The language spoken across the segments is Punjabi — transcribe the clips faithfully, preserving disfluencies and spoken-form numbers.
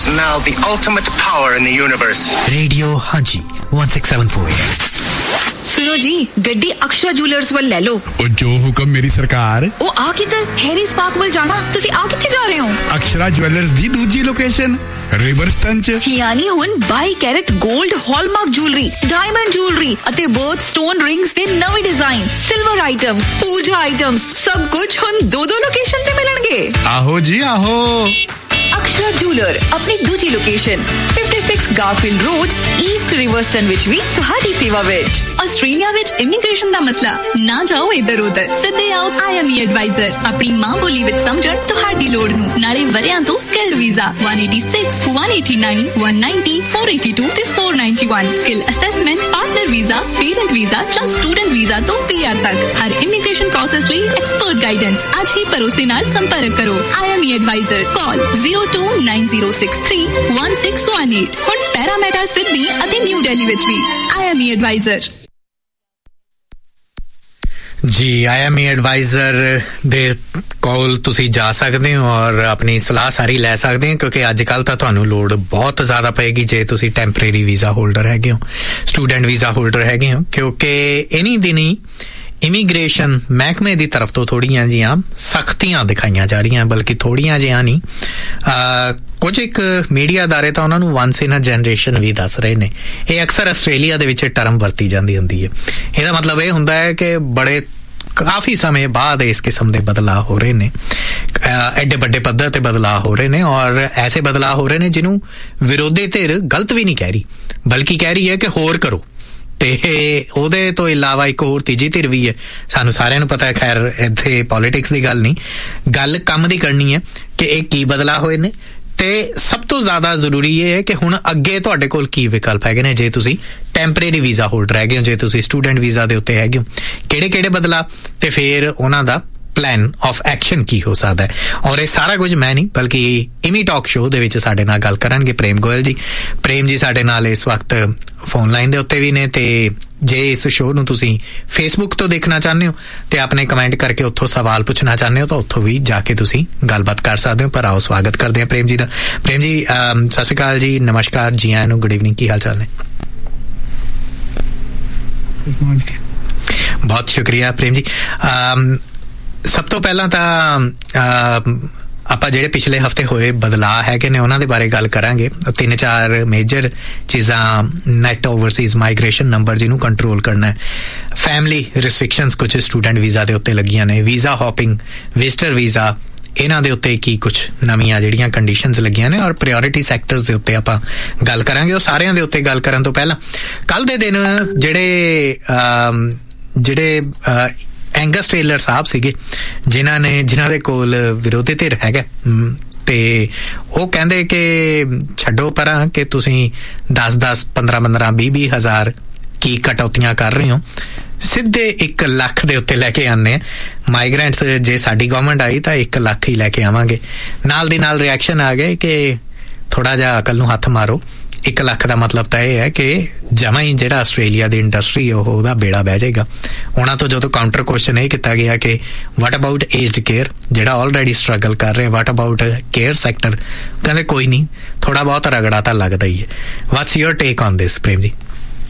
now the ultimate power in the universe. Radio Haji one six seven four A M. सुनो जी, गड्डी अक्षरा ज्वेलर्स ਵੱਲ ਲੈ ਲਓ। ਉਹ ਜੋ ਹੁਕਮ ਮੇਰੀ ਸਰਕਾਰ। ਉਹ ਆ ਕਿੱਧਰ? ਹੈਰੀਸ ਪਾਰਕ ਵੱਲ ਜਾਣਾ। ਤੁਸੀਂ ਆ ਕਿੱਥੇ ਜਾ ਰਹੇ ਹੋ? ਅਕਸ਼ਰਾ ਜੁਐਲਰਸ ਦੀ ਦੂਜੀ ਲੋਕੇਸ਼ਨ ਰਿਵਰਸਟਨ ਚ। ਯਾਨੀ ਹੁਣ ਬਾਈ ਕੈਰਟ 골ਡ ਹਾਲਮਾਰਕ ਜੁਐਲਰੀ, ਡਾਇਮੰਡ ਜੁਐਲਰੀ ਅਤੇ ਬਰਥ ਸਟੋਨ ਰਿੰਗਸ ਦੇ ਨਵੇਂ ਡਿਜ਼ਾਈਨ, ਸਿਲਵਰ ਆਈਟਮਸ, ਪੂਜਾ ਆਈਟਮਸ, ਸਭ ਕੁਝ ਹੁਣ ਦੋ ਦੋ ਲੋਕੇਸ਼ਨ ਤੇ ਮਿਲਣਗੇ। ਆਹੋ ਜੀ ਆਹੋ। ਅਕਸ਼ਰਾ ਜੁਐਲਰ ਆਪਣੀ ਦੂਜੀ ਲੋਕੇਸ਼ਨ fifty-six ਗਾਰਫੀਲਡ ਰੋਡ, ਈਸਟ ਰਿਵਰਸਟਨ ਵਿੱਚ ਵੀ ਤੁਹਾਡੀ ਸੇਵਾ ਵਿੱਚ। ਆਸਟ੍ਰੇਲੀਆ ਵਿੱਚ ਇਮੀਗ੍ਰੇਸ਼ਨ ਦਾ ਮਸਲਾ ਨਾ ਜਾਓ ਇੱਧਰ ਉੱਧਰ, ਸਿੱਧੇ ਆਓ ਆਈ ਐਮ ਈ ਐਡਵਾਈਜ਼ਰ। ਆਪਣੀ ਮਾਂ ਬੋਲੀ ਵਿੱਚ ਸਮਝਣ ਤੁਹਾਡੀ ਲੋੜ ਨੂੰ, ਨਾਲੇ ਵਰਿਆਂ ਤੋਂ skill visa one eighty-six, one eighty-nine, one ninety, four eighty-two ਤੇ four ninety-one, skill assessment, partner visa, parent visa ਜਾਂ ਸਟੂਡੈਂਟ ਵੀਜ਼ਾ ਤੋਂ ਪੀ ਆਰ ਤੱਕ ਹਰ ਇਮੀਗ੍ਰੇਸ਼ਨ ਪ੍ਰੋਸੈਸ ਲਈ ਐਕਸਪਰਟ ਗਾਈਡੈਂਸ। ਅੱਜ ਹੀ ਭਰੋਸੇ ਨਾਲ ਸੰਪਰਕ ਕਰੋ। I M E advisor, call zero two nine zero six three one six one eight। ਹੁਣ ਪੈਰਾਮੀਟਰ ਸਿਡਨੀ ਅਤੇ ਨਿਊ ਦਿੱਲੀ ਵਿੱਚ ਵੀ ਆਈ ਐਮ ਈ ਐਡਵਾਈਜ਼ਰ। ਜੀ ਆਈ ਐਮ ਈ ਐਡਵਾਈਜ਼ਰ ਦੇ ਕੋਲ ਤੁਸੀਂ ਜਾ ਸਕਦੇ ਹੋ ਔਰ ਆਪਣੀ ਸਲਾਹ ਸਾਰੀ ਲੈ ਸਕਦੇ ਹੋ, ਕਿਉਂਕਿ ਅੱਜ ਕੱਲ੍ਹ ਤਾਂ ਤੁਹਾਨੂੰ ਲੋੜ ਬਹੁਤ ਜ਼ਿਆਦਾ ਪਏਗੀ ਜੇ ਤੁਸੀਂ ਟੈਂਪਰੇਰੀ ਵੀਜ਼ਾ ਹੋਲਡਰ ਹੈਗੇ ਹੋ, ਸਟੂਡੈਂਟ ਵੀਜ਼ਾ ਹੋਲਡਰ ਹੈਗੇ ਹੋ, ਕਿਉਂਕਿ ਇਨੀ ਦਿਨੀ ਇਮੀਗ੍ਰੇਸ਼ਨ ਮਹਿਕਮੇ ਦੀ ਤਰਫ ਤੋਂ ਥੋੜ੍ਹੀਆਂ ਜਿਹੀਆਂ ਸਖਤੀਆਂ ਦਿਖਾਈਆਂ ਜਾ ਰਹੀਆਂ, ਬਲਕਿ ਥੋੜ੍ਹੀਆਂ ਜਿਹੀਆਂ ਨਹੀਂ, ਕੁਝ ਇੱਕ ਮੀਡੀਆ ਅਦਾਰੇ ਤਾਂ ਉਹਨਾਂ ਨੂੰ ਵਨਸ ਇਨ ਅ ਜਨਰੇਸ਼ਨ ਵੀ ਦੱਸ ਰਹੇ ਨੇ। ਇਹ ਅਕਸਰ ਆਸਟ੍ਰੇਲੀਆ ਦੇ ਵਿੱਚ ਟਰਮ ਵਰਤੀ ਜਾਂਦੀ ਹੁੰਦੀ ਹੈ। ਇਹਦਾ ਮਤਲਬ ਇਹ ਹੁੰਦਾ ਹੈ ਕਿ ਬੜੇ ਕਾਫੀ ਸਮੇਂ ਬਾਅਦ ਇਸ ਕਿਸਮ ਦੇ ਬਦਲਾਅ ਹੋ ਰਹੇ ਨੇ, ਐਡੇ ਵੱਡੇ ਪੱਧਰ ਤੇ ਬਦਲਾਅ ਹੋ ਰਹੇ ਨੇ, ਔਰ ਐਸੇ ਬਦਲਾਅ ਹੋ ਰਹੇ ਨੇ ਜਿਹਨੂੰ ਵਿਰੋਧੀ ਧਿਰ ਗਲਤ ਵੀ ਨਹੀਂ ਕਹਿ ਰਹੀ, ਬਲਕਿ ਕਹਿ ਰਹੀ ਹੈ ਕਿ ਹੋਰ ਕਰੋ। ਤੇ ਉਹਦੇ ਤੋਂ ਇਲਾਵਾ ਇੱਕ ਹੋਰ ਤੀਜੀ ਧਿਰ ਵੀ ਹੈ, ਸਾਨੂੰ ਸਾਰਿਆਂ ਨੂੰ ਪਤਾ ਹੈ, ਖੈਰ ਇੱਥੇ ਪੋਲੀਟਿਕਸ ਦੀ ਗੱਲ ਨਹੀਂ, ਗੱਲ ਕੰਮ ਦੀ ਕਰਨੀ ਹੈ ਕਿ ਇਹ ਕੀ ਬਦਲਾਅ ਹੋਏ ਨੇ। ਤੇ ਸਭ ਤੋਂ ਜ਼ਿਆਦਾ ਜ਼ਰੂਰੀ ਇਹ ਹੈ ਕਿ ਹੁਣ ਅੱਗੇ ਤੁਹਾਡੇ ਕੋਲ ਕੀ ਵਿਕਲਪ ਹੈਗੇ ਨੇ ਜੇ ਤੁਸੀਂ ਟੈਂਪਰੇਰੀ ਵੀਜ਼ਾ ਹੋਲਡਰ ਹੈਗੇ ਹੋ, ਜੇ ਤੁਸੀਂ ਸਟੂਡੈਂਟ ਵੀਜ਼ਾ ਦੇ ਉੱਤੇ ਹੈਗੇ ਹੋ, ਕਿਹੜੇ ਕਿਹੜੇ ਬਦਲਾਅ ਤੇ ਫਿਰ ਉਹਨਾਂ ਦਾ ਪਲਾਨ ਆਫ ਐਕਸ਼ਨ ਕੀ ਹੋ ਸਕਦਾ ਹੈ। ਔਰ ਇਹ ਸਾਰਾ ਕੁਝ ਮੈਂ ਨਹੀਂ ਬਲਕਿ ਇਮੀ ਟਾਕ ਸ਼ੋਅ ਦੇ ਵਿੱਚ ਸਾਡੇ ਨਾਲ ਗੱਲ ਕਰਨਗੇ ਪ੍ਰੇਮ ਗੋਇਲ ਜੀ। ਪ੍ਰੇਮ ਜੀ ਸਾਡੇ ਨਾਲ ਇਸ ਵਕਤ ਫੋਨ ਲਾਈਨ ਦੇ ਉੱਤੇ ਵੀ ਨੇ, ਤੇ ਜੇ ਇਸ ਸ਼ੋਅ ਨੂੰ ਤੁਸੀਂ ਫੇਸਬੁੱਕ ਤੋਂ ਦੇਖਣਾ ਚਾਹੁੰਦੇ ਹੋ ਤੇ ਆਪਣੇ ਕਮੈਂਟ ਕਰਕੇ ਉੱਥੋਂ ਸਵਾਲ ਪੁੱਛਣਾ ਚਾਹੁੰਦੇ ਹੋ ਤਾਂ ਉੱਥੋਂ ਵੀ ਜਾ ਕੇ ਤੁਸੀਂ ਗੱਲਬਾਤ ਕਰ ਸਕਦੇ ਹੋ। ਪਰ ਆਓ ਸਵਾਗਤ ਕਰਦੇ ਹਾਂ ਪ੍ਰੇਮ ਜੀ ਦਾ। ਪ੍ਰੇਮ ਜੀ ਸਤਿ ਸ਼੍ਰੀ ਅਕਾਲ ਜੀ, ਨਮਸਕਾਰ ਜੀ ਆਇਆਂ ਨੂੰ, ਗੁੱਡ ਈਵਨਿੰਗ, ਕੀ ਹਾਲ ਚਾਲ ਨੇ? ਬਹੁਤ ਸ਼ੁਕਰੀਆ ਪ੍ਰੇਮ ਜੀ। ਸਭ ਤੋਂ ਪਹਿਲਾਂ ਤਾਂ ਆਪਾਂ ਜਿਹੜੇ ਪਿਛਲੇ ਹਫ਼ਤੇ ਹੋਏ ਬਦਲਾਅ ਹੈਗੇ ਨੇ ਉਹਨਾਂ ਦੇ ਬਾਰੇ ਗੱਲ ਕਰਾਂਗੇ। ਤਿੰਨ ਚਾਰ ਮੇਜਰ ਚੀਜ਼ਾਂ, ਨੈਟ ਓਵਰਸੀਜ਼ ਮਾਈਗ੍ਰੇਸ਼ਨ ਨੰਬਰ ਜਿਹਨੂੰ ਕੰਟਰੋਲ ਕਰਨਾ ਹੈ, ਫੈਮਿਲੀ ਰਿਸਟ੍ਰਿਕਸ਼ਨਸ ਕੁਛ ਸਟੂਡੈਂਟ ਵੀਜ਼ਾ ਦੇ ਉੱਤੇ ਲੱਗੀਆਂ ਨੇ, ਵੀਜ਼ਾ ਹੌਪਿੰਗ, ਵਿਜ਼ਟਰ ਵੀਜ਼ਾ, ਇਹਨਾਂ ਦੇ ਉੱਤੇ ਕੀ ਕੁਛ ਨਵੀਆਂ ਜਿਹੜੀਆਂ ਕੰਡੀਸ਼ਨਸ ਲੱਗੀਆਂ ਨੇ, ਔਰ ਪ੍ਰਾਇਓਰਿਟੀ ਸੈਕਟਰਸ ਦੇ ਉੱਤੇ ਆਪਾਂ ਗੱਲ ਕਰਾਂਗੇ। ਉਹ ਸਾਰਿਆਂ ਦੇ ਉੱਤੇ ਗੱਲ ਕਰਨ ਤੋਂ ਪਹਿਲਾਂ ਕੱਲ੍ਹ ਦੇ ਦਿਨ ਜਿਹੜੇ ਜਿਹੜੇ ਐਂਗਸ ਟੇਲਰ ਸਾਹਿਬ ਸੀਗੇ, ਜਿਨ੍ਹਾਂ ਨੇ ਜਿਨ੍ਹਾਂ ਦੇ ਕੋਲ ਵਿਰੋਧੀ ਧਿਰ ਹੈਗਾ, ਤੇ ਉਹ ਕਹਿੰਦੇ ਕਿ ਛੱਡੋ ਪਰਾਂ ਕਿ ਤੁਸੀਂ ਦਸ ਦਸ ਪੰਦਰਾਂ ਪੰਦਰਾਂ ਵੀਹ ਵੀਹ ਹਜ਼ਾਰ ਕੀ ਕਟੌਤੀਆਂ ਕਰ ਰਹੇ ਹੋ, ਸਿੱਧੇ ਇੱਕ ਲੱਖ ਦੇ ਉੱਤੇ ਲੈ ਕੇ ਆਉਂਦੇ ਆ ਮਾਈਗਰੈਂਟਸ। ਜੇ ਸਾਡੀ ਗਵਰਨਮੈਂਟ ਆਈ ਤਾਂ ਇੱਕ ਲੱਖ ਹੀ ਲੈ ਕੇ ਆਵਾਂਗੇ। ਨਾਲ ਦੀ ਨਾਲ ਰਿਐਕਸ਼ਨ ਆ ਗਏ ਕਿ ਥੋੜ੍ਹਾ ਜਿਹਾ ਅਕਲ ਨੂੰ ਹੱਥ ਮਾਰੋ, ਇੱਕ ਲੱਖ ਦਾ ਮਤਲਬ ਤਾਂ ਇਹ ਹੈ ਕਿ ਜਮਾਂ ਹੀ ਜਿਹੜਾ ਆਸਟ੍ਰੇਲੀਆ ਦੀ ਇੰਡਸਟਰੀ ਉਹ ਉਹਦਾ ਬੇੜਾ ਬਹਿ ਜਾਏਗਾ। ਉਹਨਾਂ ਤੋਂ ਜਦੋਂ ਕਾਊਂਟਰ ਕੁਐਸਚਨ ਇਹ ਕੀਤਾ ਗਿਆ ਕਿ ਵਾਟ ਅਬਾਊਟ ਏਜਡ ਕੇਅਰ ਜਿਹੜਾ ਆਲਰੇਡੀ ਸਟਰਗਲ ਕਰ ਰਹੇ, ਵਾਟ ਅਬਾਊਟ ਕੇਅਰ ਸੈਕਟਰ, ਕਹਿੰਦੇ ਕੋਈ ਨਹੀਂ, ਥੋੜ੍ਹਾ ਬਹੁਤ ਰਗੜਾ ਤਾਂ ਲੱਗਦਾ ਹੀ ਹੈ। What's your take on this Prem ji?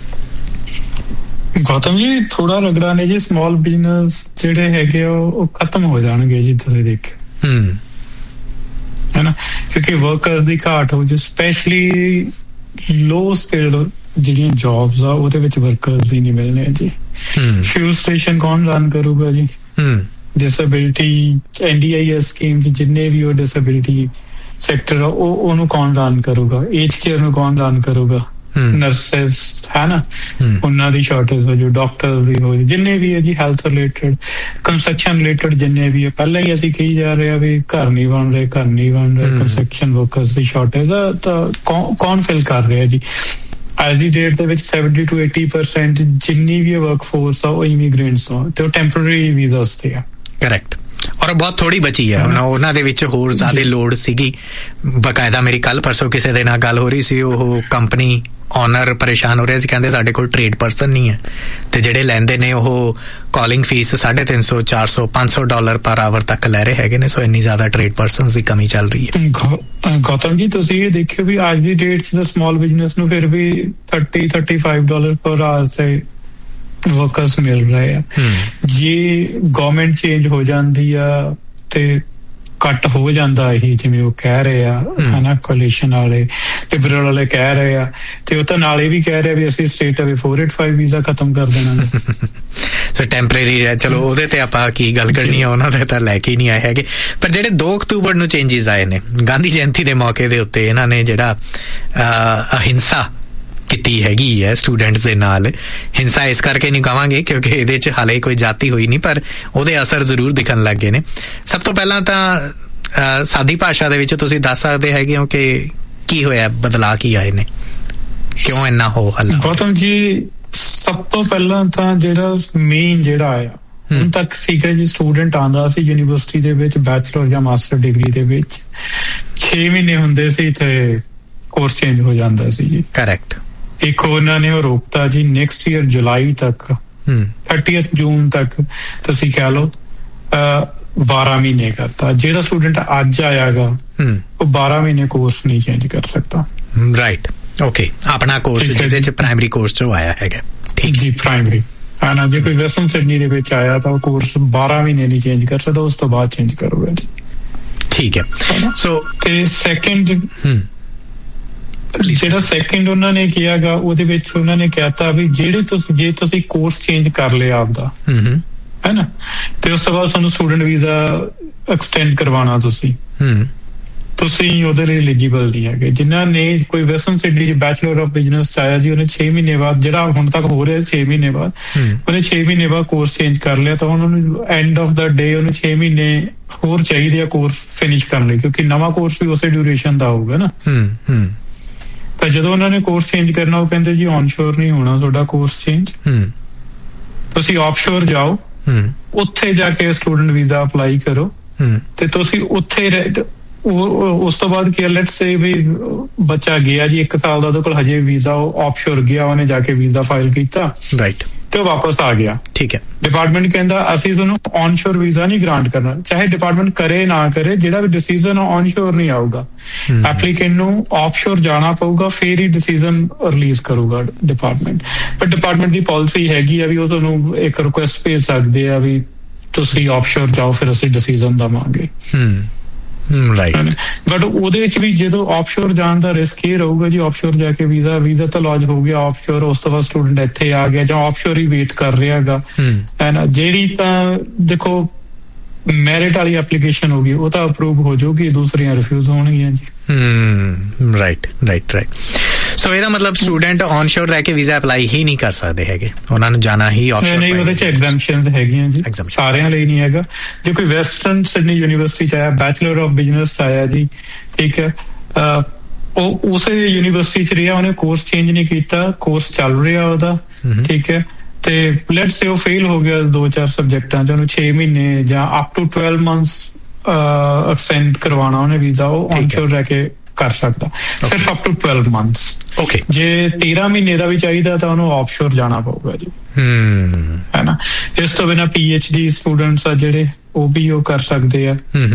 Gautam ਜੀ, ਥੋੜਾ ਰਗੜਾ ਨੇ ਜੀ, ਸਮਾਲ ਬਿਜ਼ਨਸ ਜਿਹੜੇ ਹੈਗੇ ਉਹ ਖਤਮ ਹੋ ਜਾਣਗੇ ਜੀ, ਤੁਸੀਂ ਦੇਖਿਓ ਹਮ ਹੈ ਨਾ, ਕਿਉਂਕਿ ਵਰਕਰਸ ਦੀ ਘਾਟ ਹੋ ਜੀ, ਸਪੈਸ਼ਲੀ ਲੋ ਸਕਿਲਡ ਜਿਹੜੀਆਂ ਜੌਬਸ ਆ ਉਹਦੇ ਵਿੱਚ ਵਰਕਰਸ ਵੀ ਨਹੀਂ ਮਿਲਣੇ ਜੀ। ਫਿਊਲ ਸਟੇਸ਼ਨ ਕੌਣ ਰਨ ਕਰੂਗਾ ਜੀ? Disability N D I S scheme ਜਿੰਨੇ ਵੀ ਉਹ ਡਿਸੇਬਿਲਿਟੀ ਸੈਕਟਰ ਆ ਉਹ ਉਹਨੂੰ ਕੌਣ ਰਨ ਕਰੂਗਾ? ਏਜ ਕੇਅਰ ਨੂੰ ਕੌਣ ਰਨ ਕਰੂਗਾ? ਨਰਸਿਸ ਹੈ ਨਾ, ਉਹਨਾਂ ਦੀ ਸ਼ਾਰਟੇਜ ਹੋ ਜਾਊ, ਡਾਕਟਰ ਦੀ ਹੋ ਜਾਊ, ਜਿੰਨੇ ਵੀ ਹੈ ਜੀ ਹੈਲਥ ਰਿਲੇਟਡ, ਕੰਸਟਰਕਸ਼ਨ ਰਿਲੇਟਡ ਜਿੰਨੇ ਵੀ ਹੈ। ਪਹਿਲਾਂ ਹੀ ਅਸੀਂ ਕਹੀ ਜਾ ਰਹੇ ਆ ਵੀ ਘਰ ਨਹੀਂ ਬਣ ਰਹੇ, ਘਰ ਨਹੀਂ ਬਣ ਰਹੇ, ਕੰਸਟਰਕਸ਼ਨ ਵਰਕਰਸ ਦੀ ਸ਼ਾਰਟੇਜ ਆ, ਤਾਂ ਕੌਣ ਫਿਲ ਕਰ ਰਿਹਾ ਜੀ? ਅੱਜ ਦੀ ਡੇਟ ਦੇ ਵਿੱਚ ਸੈਵਨਟੀ ਟੂ ਏਟੀ ਪਰਸੈਂਟ ਜਿੰਨੀ ਵੀ ਵਰਕ ਫੋਰਸ ਆ ਉਹ ਇਮੀਗ੍ਰੈਂਟਸ ਆ, ਤੇ ਉਹ ਟੈਂਪਰੇਰੀ ਵੀਜ਼ਾਸ ਤੇ ਆ। ਕਰੈਕਟ। ਔਰ ਬਹੁਤ ਥੋੜੀ ਬਚੀ ਹੈ ਹੁਣ, ਉਹਨਾਂ ਦੇ ਵਿੱਚ ਹੋਰ ਜ਼ਿਆਦਾ ਲੋੜ ਸੀਗੀ। ਬਕਾਇਦਾ ਮੇਰੀ ਕੱਲ ਪਰਸੋਂ ਕਿਸੇ ਦੇ ਨਾਲ ਗੱਲ ਹੋ ਰਹੀ ਸੀ, ਉਹ ਕੰਪਨੀ ਓਨਰ ਪਰੇਸ਼ਾਨ ਹੋ ਰਿਹਾ ਸੀ, ਕਹਿੰਦੇ ਸਾਡੇ ਕੋਲ ਟ੍ਰੇਡ ਪਰਸਨ ਨਹੀਂ ਹੈ ਤੇ ਜਿਹੜੇ ਲੈਂਦੇ ਨੇ ਉਹ ਕਾਲਿੰਗ ਫੀਸ ਸਾਢੇ ਤਿੰਨ ਸੌ ਚਾਰ ਸੌ ਪੰਜ ਸੌ ਡਾਲਰ ਪਰ ਆਵਰ ਤੱਕ ਲੈ ਰਹੇ ਹੈਗੇ ਨੇ। ਸੋ ਇੰਨੀ ਜ਼ਿਆਦਾ ਟ੍ਰੇਡ ਪਰਸਨ ਦੀ ਕਮੀ ਚੱਲ ਰਹੀ ਹੈ। ਗੌਤਮ ਜੀ ਤੁਸੀਂ ਇਹ ਦੇਖਿਓ ਵੀ ਅੱਜ ਦੀ ਡੇਟ 'ਚ ਸਮਾਲ ਬਿਜ਼ਨਸ ਨੂੰ ਫਿਰ ਵੀ ਥਰਟੀ ਥਰਟੀ ਫਾਈਵ ਡਾਲਰ ਪਰ ਆਵਰ ਤੇ ਵਰਕਰਸ ਮਿਲ ਰਹੇ ਆ। ਜੇ ਗਵਰਨਮੈਂਟ ਚੇਂਜ ਹੋ ਜਾਂਦੀ ਆ ਤੇ ਕੱਟ ਹੋ ਜਾਂਦਾ ਇਹ, ਜਿਵੇਂ ਉਹ ਕਹਿ ਰਹੇ ਆ ਹਨਾ, ਕੋਲੀਸ਼ਨ ਵਾਲੇ ਲਿਬਰਲ ਵਾਲੇ ਕਹਿ ਰਹੇ ਆ, ਤੇ ਉਹ ਤਾਂ ਨਾਲ ਇਹ ਵੀ ਕਹਿ ਰਹੇ ਵੀ ਅਸੀਂ ਸਟੇਟ ਅਵੇ ਫੋਰ ਏਟ ਫਾਈਵ ਵੀਜ਼ਾ ਖਤਮ ਕਰ ਦੇਣਾ। ਸੋ ਟੈਂਪਰੇਰੀ ਹੈ, ਚਲੋ ਉਹਦੇ ਤੇ ਆਪਾਂ ਕੀ ਗੱਲ ਕਰਨੀ ਆ, ਉਹਨਾਂ ਦੇ ਤਾਂ ਲੈ ਕੇ ਹੀ ਨਹੀਂ ਆਏ ਹੈਗੇ। ਪਰ ਜਿਹੜੇ ਦੋ ਅਕਤੂਬਰ ਨੂੰ ਚੇਂਜਿਸ ਆਏ ਨੇ ਗਾਂਧੀ ਜਯੰਤੀ ਦੇ ਮੌਕੇ ਦੇ ਉੱਤੇ, ਇਹਨਾਂ ਨੇ ਜਿਹੜਾ ਅਹਿੰਸਾ ਕੀਤੀ ਹੈਗੀ ਹੈ ਸਟੂਡੈਂਟਸ ਦੇ ਨਾਲ, ਹਿੰਸਾ ਇਸ ਕਰਕੇ ਨਹੀਂ ਕਹਾਂਗੇ ਕਿਉਂਕਿ ਇਹਦੇ 'ਚ ਹਾਲੇ ਕੋਈ ਜਾਤੀ ਹੋਈ ਨਹੀਂ, ਪਰ ਉਹਦੇ ਅਸਰ ਜ਼ਰੂਰ ਦਿਖਣ ਲੱਗ ਗਏ ਨੇ। ਸਭ ਤੋਂ ਪਹਿਲਾਂ ਤਾਂ ਸਾਦੀ ਭਾਸ਼ਾ ਦੇ ਵਿੱਚ ਤੁਸੀਂ ਦੱਸ ਸਕਦੇ ਹੈਗੇ ਹੋ ਕਿ ਕੀ ਹੋਇਆ, ਬਦਲਾਅ ਕੀ ਆਏ ਨੇ, ਕਿਉਂ ਇੰਨਾ ਹੋ ਹੱਲਾ? ਗੌਤਮ ਜੀ ਸਭ ਤੋਂ ਪਹਿਲਾਂ ਤਾਂ ਜਿਹੜਾ ਮੇਨ ਜਿਹੜਾ ਆਇਆ ਹੁਣ ਤੱਕ ਸੀਗਾ ਜੀ, ਸਟੂਡੈਂਟ ਆਉਂਦਾ ਸੀ ਯੂਨੀਵਰਸਿਟੀ ਦੇ ਵਿੱਚ ਬੈਚਲਰ ਜਾਂ ਮਾਸਟਰ ਡਿਗਰੀ ਦੇ ਵਿੱਚ, ਛੇ ਮਹੀਨੇ ਹੁੰਦੇ ਸੀ ਤੇ ਕੋਰਸ ਚੇਂਜ ਹੋ ਜਾਂਦਾ ਸੀ ਜੀ। ਕਰੈਕਟ। ਇੱਕ ਉਹਨਾਂ ਨੇ ਉਹ ਰੋਕਤਾ ਜੀ ਨੈਕਸਟ ਈਅਰ ਜੁਲਾਈ ਤੱਕ, ਥਰਟੀਐਥ ਜੂਨ ਤੱਕ ਤੁਸੀਂ ਕਹਿ ਲਓ ਬਾਰਾਂ ਮਹੀਨੇ ਕਰਤਾ। ਜਿਹੜਾ ਸਟੂਡੈਂਟ ਅੱਜ ਆਇਆਗਾ ਉਹ ਬਾਰਾਂ ਮਹੀਨੇ ਕੋਰਸ ਨਹੀਂ ਚੇਂਜ ਕਰ ਸਕਦਾ। Right, okay. ਆਪਣਾ ਕੋਰਸ ਜਿਹਦੇ ਚ ਪ੍ਰਾਇਮਰੀ ਕੋਰਸ ਚੋਂ ਆਇਆ ਹੈਗਾ, ਠੀਕ ਜੀ, ਪ੍ਰਾਇਮਰੀ ਹਾਂ ਨਾ। ਜੇ ਕੋਈ ਵੈਸਟਰਨ ਸਿਡਨੀ ਦੇ ਵਿੱਚ ਆਇਆ ਤਾਂ ਉਹ ਕੋਰਸ ਬਾਰਾਂ ਮਹੀਨੇ ਨਹੀਂ ਚੇਂਜ ਕਰ ਸਕਦਾ, ਉਸ ਤੋਂ ਬਾਅਦ ਚੇਂਜ ਕਰੂਗਾ ਜੀ। ਠੀਕ ਹੈ। ਸੋ ਤੇ ਸੈਕਿੰਡ ਜਿਹੜਾ ਸੈਕਿੰਡ ਉਹਨਾਂ ਨੇ ਕਿਹਾਗਾ ਉਹਦੇ ਵਿੱਚ ਉਹਨਾਂ ਨੇ ਕਹਿਤਾ ਵੀ ਜਿਹੜੇ ਤੁਸੀਂ ਜੇ ਤੁਸੀਂ ਕੋਰਸ ਚੇਂਜ ਕਰ ਲਿਆ ਆਪਦਾ ਹੈ ਨਾ, ਤੇ ਉਸ ਤੋਂ ਬਾਅਦ ਤੁਹਾਨੂੰ ਸਟੂਡੈਂਟ ਵੀਜ਼ਾ ਐਕਸਟੈਂਡ ਕਰਵਾਉਣਾ ਤੁਸੀਂ ਤੁਸੀਂ ਉਹਦੇ ਲਈ ਐਲੀਜੀਬਲ ਨਹੀਂ ਹੈਗੇ। ਜਿਨ੍ਹਾਂ ਨੇ ਕੋਈ western Sydney bachelor of business ਆਇਆ ਜੀ, ਉਹਨੇ ਛੇ ਮਹੀਨੇ ਬਾਅਦ, ਜਿਹੜਾ ਹੁਣ ਤੱਕ ਹੋ ਰਿਹਾ ਛੇ ਮਹੀਨੇ ਬਾਅਦ, ਉਹਨੇ ਛੇ ਮਹੀਨੇ ਬਾਅਦ ਕੋਰਸ ਚੇਂਜ ਕਰ ਲਿਆ ਤਾਂ ਉਹਨਾਂ ਨੂੰ ਐਂਡ ਆਫ ਦਾ ਡੇ ਉਹਨੂੰ ਛੇ ਮਹੀਨੇ ਹੋਰ ਚਾਹੀਦੇ ਆ ਕੋਰਸ ਫਿਨਿਸ਼ ਕਰਨ ਲਈ, ਕਿਉਂਕਿ ਨਵਾਂ ਕੋਰਸ ਵੀ ਉਸੇ ਡਿਊਰੇਸ਼ਨ ਦਾ ਹੋਊਗਾ ਨਾ। ਤਾਂ ਜਦੋਂ ਉਹਨਾਂ ਨੇ ਕੋਰਸ ਚੇਂਜ ਕਰਨਾ ਉਹ ਕਹਿੰਦੇ ਜੀ ਔਨਸ਼ੋਰ ਨਹੀਂ ਹੋਣਾ ਤੁਹਾਡਾ ਕੋਰਸ ਚੇਂਜ, ਤੁਸੀਂ ਆਫਸ਼ੋਰ ਜਾਓ, ਉੱਥੇ ਜਾ ਕੇ ਸਟੂਡੈਂਟ ਵੀਜ਼ਾ ਅਪਲਾਈ ਕਰੋ ਤੇ ਤੁਸੀਂ ਉੱਥੇ ਉਸ ਤੋਂ ਬਾਅਦ ਕੀ ਲੈਟਸ ਸੇ ਵੀ ਬੱਚਾ ਗਿਆ ਜੀ ਇੱਕ ਸਾਲ ਦਾ, ਉਹਦੇ ਕੋਲ ਹਜੇ ਵੀਜ਼ਾ, ਉਹ ਆਫਸ਼ੋਰ ਗਿਆ, ਉਹਨੇ ਜਾ ਕੇ ਵੀਜ਼ਾ ਫਾਈਲ ਕੀਤਾ, ਰਾਈਟ, ਤੇ ਉਹ ਵਾਪਸ ਆ ਗਿਆ। ਠੀਕ ਹੈ। ਡਿਪਾਰਟਮੈਂਟ ਕਹਿੰਦਾ ਅਸੀਂ ਤੁਹਾਨੂੰ ਔਨਸ਼ੋਰ ਵੀਜ਼ਾ ਨਹੀਂ ਗ੍ਰਾਂਟ ਕਰਨਾ, ਚਾਹੇ ਡਿਪਾਰਟਮੈਂਟ ਕਰੇ ਨਾ ਕਰੇ, ਜਿਹੜਾ ਵੀ ਡਿਸੀਜ਼ਨ ਔਨਸ਼ੋਰ ਨਹੀਂ ਆਊਗਾ, ਐਪਲੀਕੈਂਟ ਨੂੰ ਆਫਸ਼ੋਰ ਜਾਣਾ ਪਊਗਾ, ਫੇਰ ਹੀ ਡਿਸੀਜ਼ਨ ਰਿਲੀਜ਼ ਕਰੂਗਾ ਡਿਪਾਰਟਮੈਂਟ। ਪਰ ਡਿਪਾਰਟਮੈਂਟ ਦੀ ਪਾਲਿਸੀ ਹੈਗੀ ਆ ਵੀ ਉਹ ਤੁਹਾਨੂੰ ਇੱਕ ਰਿਕੁਐਸਟ ਭੇਜ ਸਕਦੇ ਆ ਵੀ ਤੁਸੀਂ ਆਫਸ਼ੋਰ ਜਾਓ, ਫਿਰ ਅਸੀਂ ਡਿਸੀਜ਼ਨ ਦਵਾਂਗੇ। ਬਟ ਉਹਦੇ ਵਿੱਚ ਵੀ ਜਦੋਂ ਆਫਸ਼ੋਰ ਜਾਣ ਦਾ ਰਿਸਕ ਇਹ ਰਹੂਗਾ ਜੀ, ਆਫਸ਼ੋਰ ਜਾ ਕੇ ਵੀਜ਼ਾ ਵੀਜ਼ਾ ਤਾਂ ਲੌਜ ਹੋ ਗਿਆ ਆਫਸ਼ੋਰ, ਉਸ ਤੋਂ ਬਾਅਦ ਸਟੂਡੈਂਟ ਇੱਥੇ ਆ ਗਿਆ ਜਾਂ ਆਫਸ਼ੋਰ ਹੀ ਵੇਟ ਕਰ ਰਿਹਾ ਹੈਗਾ, ਹੈ ਨਾ। ਜਿਹੜੀ ਤਾਂ ਦੇਖੋ ਮੈਰਿਟ ਵਾਲੀ ਐਪਲੀਕੇਸ਼ਨ ਹੋਗੀ ਉਹ ਤਾਂ ਅਪਰੂਵ ਹੋ ਜਾਊਗੀ, ਦੂਸਰੀਆਂ ਰਿਫਿਊਜ਼ ਹੋਣਗੀਆਂ ਜੀ। ਹਮ ਰਾਈਟ ਰਾਈਟ ਰਾਈਟ ਸੋ ਇਹਦਾ ਮਤਲਬ ਸਟੂਡੈਂਟ ਔਨਸ਼ੋਰ ਰਹਿ ਕੇ ਵੀਜ਼ਾ ਅਪਲਾਈ ਹੀ ਨਹੀਂ ਕਰ ਸਕਦੇ ਹੈਗੇ, ਉਹਨਾਂ ਨੂੰ ਜਾਣਾ ਹੀ ਆਫਸ਼ੋਰ। ਨਹੀਂ, ਉਹਦੇ ਚ ਐਗਜ਼ੈਂਪਸ਼ਨ ਹੈਗੀਆਂ ਜੀ, ਸਾਰਿਆਂ ਲਈ ਨਹੀਂ ਹੈਗਾ। ਜੇ ਕੋਈ ਵੈਸਟਰਨ ਸਿਡਨੀ ਯੂਨੀਵਰਸਿਟੀ ਚ ਆਇਆ, ਬੈਚਲਰ ਆਫ ਬਿਜ਼ਨਸ ਆਇਆ ਜੀ, ਠੀਕ ਹੈ, ਉਹ ਉਸੇ ਯੂਨੀਵਰਸਿਟੀ ਚ ਰਿਹਾ, ਉਹਨੇ ਕੋਰਸ ਚੇਂਜ ਨਹੀਂ ਕੀਤਾ, ਕੋਰਸ ਚੱਲ ਰਿਹਾ ਉਹਦਾ, ਠੀਕ ਹੈ, ਤੇ ਲੈਟਸ ਸੇ ਉਹ ਫੇਲ ਹੋ ਗਿਆ ਦੋ ਚਾਰ ਸਬਜੈਕਟਾਂ ਚ, ਉਹਨੂੰ ਛੇ ਮਹੀਨੇ ਜਾਂ up to twelve months extend ਕਰਵਾਉਣਾ ਉਹਨੇ ਵੀਜ਼ਾ, ਉਹ ਔਨਸ਼ੋਰ ਰਹਿ ਕੇ ਕਰ ਸਕਦਾ, ਸਿਰਫ up to twelve months. Okay. ਜੇ ਤੇਰਾਂ ਮਹੀਨੇ ਦਾ ਵੀ ਚਾਹੀਦਾ ਤਾਂ ਉਹਨੂੰ ਆਫਸ਼ੋਰ ਜਾਣਾ ਪਊਗਾ ਜੀ, ਹੈ ਨਾ। ਇਸ ਤੋਂ ਬਿਨਾਂ ਪੀ ਐਚ ਡੀ ਸਟੂਡੈਂਟਸ ਆ ਜਿਹੜੇ, ਉਹ ਵੀ ਉਹ ਕਰ ਸਕਦੇ ਆ,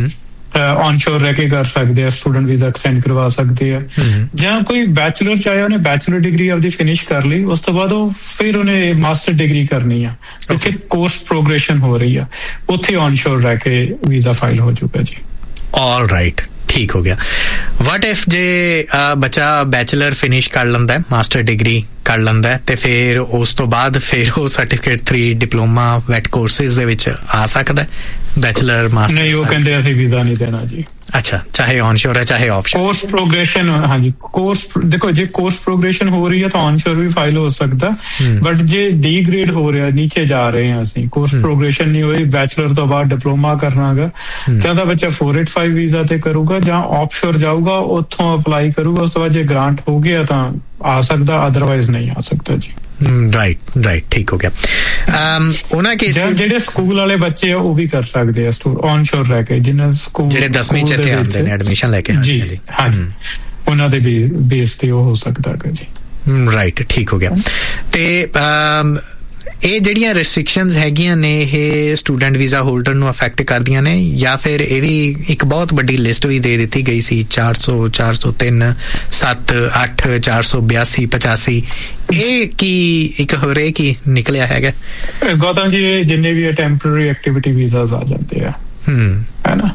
ਔਨਸ਼ੋਰ ਰਹਿ ਕੇ ਕਰ ਸਕਦੇ ਆ, ਸਟੂਡੈਂਟ ਵੀਜ਼ਾ ਐਕਸਟੈਂਡ ਕਰਵਾ ਸਕਦੇ ਆ। ਜਾਂ ਕੋਈ ਬੈਚਲਰ ਚ ਆਇਆ, ਉਹਨੇ ਬੈਚਲਰ ਡਿਗਰੀ ਆਪਦੀ ਫਿਨਿਸ਼ ਕਰ ਲਈ, ਉਸ ਤੋਂ ਬਾਅਦ ਉਹ ਫਿਰ ਉਹਨੇ ਮਾਸਟਰ ਡਿਗਰੀ ਕਰਨੀ ਆ, ਉੱਥੇ ਕੋਰਸ ਪ੍ਰੋਗਰੈਸ਼ਨ ਹੋ ਰਹੀ ਆ, ਉੱਥੇ ਔਨਸ਼ੋਰ ਰਹਿ ਕੇ ਵੀਜ਼ਾ ਫਾਈਲ ਹੋ ਜਾਊਗਾ ਜੀ। ਆਲ ਰਾਈਟ, ਠੀਕ ਹੋ ਗਿਆ। ਵਾਟ ਇਫ ਜੇ ਬੱਚਾ ਬੈਚਲਰ ਫਿਨਿਸ਼ ਕਰ ਲੈਂਦਾ, ਮਾਸਟਰ ਡਿਗਰੀ ਕਰ ਲੈਂਦਾ, ਤੇ ਫਿਰ ਉਸ ਤੋਂ ਬਾਅਦ ਫਿਰ ਉਹ certificate three diploma VAT courses ਦੇ ਵਿੱਚ ਆ ਸਕਦਾ, ਬੈਚਲਰ ਮਾਸਟਰ? ਨਹੀਂ, ਉਹ ਕਹਿੰਦੇ ਅਸੀਂ ਵੀਜ਼ਾ ਨਹੀਂ ਦੇਣਾ ਜੀ। ਅੱਛਾ, ਚਾਹੇ ਔਨਸ਼ੋਰ ਹੈ ਚਾਹੇ ਆਫਸ਼ੋਰ। ਕੋਰਸ ਪ੍ਰੋਗਰੈਸ਼ਨ, ਹਾਂਜੀ, ਕੋਰਸ ਦੇਖੋ, ਜੇ ਕੋਰਸ ਪ੍ਰੋਗਰੈਸ਼ਨ ਹੋ ਰਹੀ ਹੈ ਤਾਂ ਔਨਸ਼ੋਰ ਵੀ ਫਾਈਲ ਹੋ ਸਕਦਾ, ਬਟ ਜੇ ਡੀ ਗ੍ਰੇਡ ਹੋ ਰਿਹਾ, ਨੀਚੇ ਜਾ ਰਹੇ ਹਾਂ ਅਸੀਂ, ਕੋਰਸ ਪ੍ਰੋਗਰੈਸ਼ਨ ਨਹੀਂ ਹੋਈ, ਬੈਚਲਰ ਤੋਂ ਬਾਅਦ ਡਿਪਲੋਮਾ ਕਰਨਾਗਾ, ਜਾਂ ਤਾਂ ਬੱਚਾ ਫੋਰ ਏਟ ਫਾਈਵ ਵੀਜ਼ਾ ਤੇ ਕਰੂਗਾ ਜਾਂ ਆਫਸ਼ੋਰ ਜਾਊਗਾ, ਉੱਥੋਂ ਅਪਲਾਈ ਕਰੂਗਾ, ਉਸ ਤੋਂ ਬਾਅਦ ਜੇ ਗ੍ਰਾਂਟ ਹੋ ਗਿਆ ਤਾਂ ਆ ਸਕਦਾ, ਅਦਰਵਾਈਜ਼ ਨਹੀਂ ਆ ਸਕਦਾ ਜੀ। ਰਾਈਟ ਰਾਈਟ, ਠੀਕ ਹੋ ਗਿਆ। ਉਹਨਾਂ ਕੇਸਿਸ ਜਿਹੜੇ ਸਕੂਲ ਵਾਲੇ ਬੱਚੇ ਆ ਉਹ ਵੀ ਕਰ ਸਕਦੇ ਆ ਔਨਸ਼ੋਰ ਰਹਿ ਕੇ, ਜਿਹਨਾਂ ਸਕੂਲ ਜਿਹੜੇ ਦਸਵੀਂ ਚ ਇੱਥੇ ਆਉਂਦੇ ਨੇ ਐਡਮਿਸ਼ਨ ਲੈ ਕੇ। ਜੀ ਹਾਂਜੀ, ਉਹਨਾਂ ਦੇ ਵੀ ਬੇਸ ਤੇ ਉਹ ਹੋ ਸਕਦਾ ਹੈ ਜੀ। ਰਾਈਟ, ਠੀਕ ਹੋ ਗਿਆ। ਤੇ ਇਹ ਜਿਹੜੀਆਂ ਰੈਸਟ੍ਰਿਕਸ਼ਨਸ ਹੈਗੀਆਂ ਨੇ ਇਹ ਸਟੂਡੈਂਟ ਵੀਜ਼ਾ ਹੋਲਡਰ ਨੂੰ ਅਫੈਕਟ ਕਰਦੀਆਂ ਨੇ, ਜਾਂ ਫਿਰ ਇਹ ਵੀ ਇੱਕ ਬਹੁਤ ਵੱਡੀ ਲਿਸਟ ਵੀ ਦੇ ਦਿੱਤੀ ਗਈ ਸੀ ਚਾਰ ਸੌ, ਚਾਰ ਸੌ ਤਿੰਨ, ਸੱਤ, ਅੱਠ, ਚਾਰ ਸੌ ਬਿਆਸੀ, ਪਚਾਸੀ, ਇਹ ਕੀ ਇੱਕ ਹੋਰ ਇਹ ਕੀ ਨਿਕਲਿਆ ਹੈਗਾ? ਗੌਤਮ ਜੀ, ਇਹ ਜਿੰਨੇ ਵੀ ਟੈਂਪਰੇਰੀ ਐਕਟੀਵਿਟੀ ਵੀਜ਼ਾਸ ਆ ਜਾਂਦੇ ਆ, ਹੈ ਨਾ,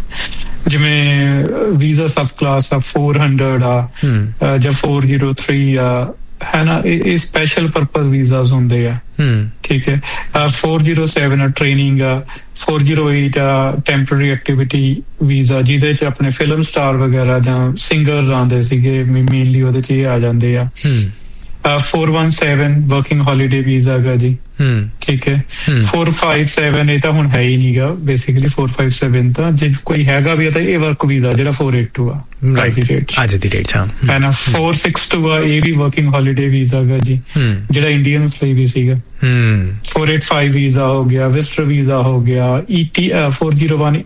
ਜਿਵੇਂ ਵੀਜ਼ਾ ਸਬ ਕਲਾਸ ਆ four hundred ਆ ਜਾਂ four oh three ਆ, ਹੈ ਨਾ, ਇਹ ਸਪੈਸ਼ਲ ਪਰਪਸ ਵੀਜ਼ਾਸ ਹੁੰਦੇ ਆ, ਠੀਕ ਹੈ। four oh seven ਆ ਟ੍ਰੇਨਿੰਗ ਆ, four oh eight ਆ ਟੈਂਪਰੇਰੀ ਐਕਟੀਵਿਟੀ ਵੀਜ਼ਾ, ਜਿਹਦੇ ਚ ਆਪਣੇ ਫਿਲਮ ਸਟਾਰ ਵਗੈਰਾ ਜਾਂ ਸਿੰਗਰਸ ਆਉਂਦੇ ਸੀਗੇ, ਮੇਨਲੀ ਉਹਦੇ ਚ ਇਹ ਆ ਜਾਂਦੇ ਆ। four seventeen working holiday visa ਹੈਗਾ ਜੀ, ਠੀਕ ਹੈ। four fifty-seven ਇਹ ਤਾਂ ਹੁਣ ਹੈ ਹੀ ਨਹੀਂਗਾ, ਬੇਸਿਕਲੀ four fifty-seven ਤਾਂ ਜੇ ਕੋਈ ਹੈਗਾ ਵੀ ਤਾਂ ਇਹ ਵਰਕ ਵੀਜ਼ਾ ਜਿਹੜਾ four eighty-two ਆ ਅੱਜ ਦੀ ਡੇਟ ਅੱਜ ਦੀ ਡੇਟ ਹੈ ਨਾ। four sixty-two ਆ ਇਹ ਵੀ ਵਰਕਿੰਗ ਹੌਲੀਡੇ ਵੀਜ਼ਾ ਹੈਗਾ ਜੀ, ਜਿਹੜਾ ਇੰਡੀਅਨਸ ਲਈ ਵੀ ਸੀਗਾ। four eighty-five ਵੀਜ਼ਾ ਹੋ ਗਿਆ, ਵਿਜ਼ਟਰ ਵੀਜ਼ਾ ਹੋ ਗਿਆ, ET four oh one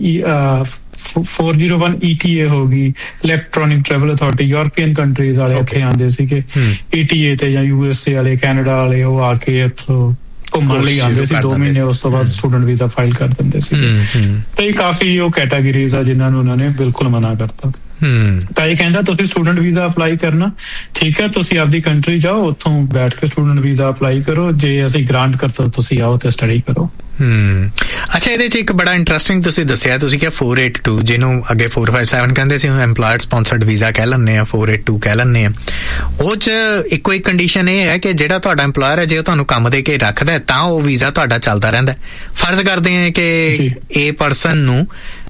four oh one E T A ਹੋ ਗਈ, electronic travel authority, European countries ਵਾਲੇ ਇੱਥੇ ਆਉਂਦੇ ਸੀਗੇ, E T A ਤੇ ਜਾਂ ਯੂ ਐਸ ਏ ਵਾਲੇ, ਕੈਨੇਡਾ ਵਾਲੇ, ਉਹ ਆ ਕੇ ਇੱਥੋਂ ਘੁੰਮਣ ਲਈ ਆਉਂਦੇ ਸੀ ਦੋ ਮਹੀਨੇ, ਉਸ ਤੋਂ ਬਾਅਦ ਸਟੂਡੈਂਟ ਵੀਜ਼ਾ ਫਾਈਲ ਕਰ ਦਿੰਦੇ ਸੀ। ਤੇ ਕਾਫੀ ਉਹ ਕੈਟਾਗਰੀਜ਼ ਆ ਜਿਨ੍ਹਾਂ ਨੂੰ ਉਹਨਾਂ ਨੇ ਬਿਲਕੁਲ ਮਨਾ ਕਰਤਾ। ਤਾਂ ਇਹ ਕਹਿੰਦਾ ਤੁਸੀਂ ਸਟੂਡੈਂਟ ਵੀਜ਼ਾ ਅਪਲਾਈ ਕਰਨਾ, ਠੀਕ ਹੈ, ਤੁਸੀਂ ਆਪਦੀ ਕੰਟਰੀ ਜਾਓ, ਉੱਥੋਂ ਬੈਠ ਕੇ ਸਟੂਡੈਂਟ ਵੀਜ਼ਾ ਅਪਲਾਈ ਕਰੋ, ਜੇ ਅਸੀਂ ਗ੍ਰਾਂਟ ਕਰਤਾ ਤੁਸੀਂ ਆਓ ਤੇ ਸਟੱਡੀ ਕਰੋ। ਹਮ ਅੱਛਾ, ਇਹਦੇ ਚ ਇੱਕ ਬੜਾ ਇੰਟਰਸਟਿੰਗ ਤੁਸੀਂ ਦੱਸਿਆ, ਤੁਸੀਂ ਕਿਹਾ four eighty-two ਜਿਹਨੂੰ ਅੱਗੇ four fifty-seven ਕਹਿੰਦੇ ਸੀ, ਐਮਪਲਾਇਰ ਸਪਾਂਸਰਡ ਵੀਜ਼ਾ ਕਹਿ ਲੈਂਦੇ ਆ, four eighty-two ਕਹਿ ਲੈਂਦੇ ਆ। ਉਹ ਚ ਇੱਕੋ ਇੱਕ ਕੰਡੀਸ਼ਨ ਇਹ ਹੈ ਕਿ ਜਿਹੜਾ ਤੁਹਾਡਾ ਐਮਪਲਾਇਰ ਹੈ, ਜੇ ਉਹ ਤੁਹਾਨੂੰ ਕੰਮ ਦੇ ਕੇ ਰੱਖਦਾ ਤਾਂ ਉਹ ਵੀਜ਼ਾ ਤੁਹਾਡਾ ਚੱਲਦਾ ਰਹਿੰਦਾ। ਫਰਜ਼ ਕਰਦੇ ਆ ਕਿ ਇਹ ਪਰਸਨ ਨੂੰ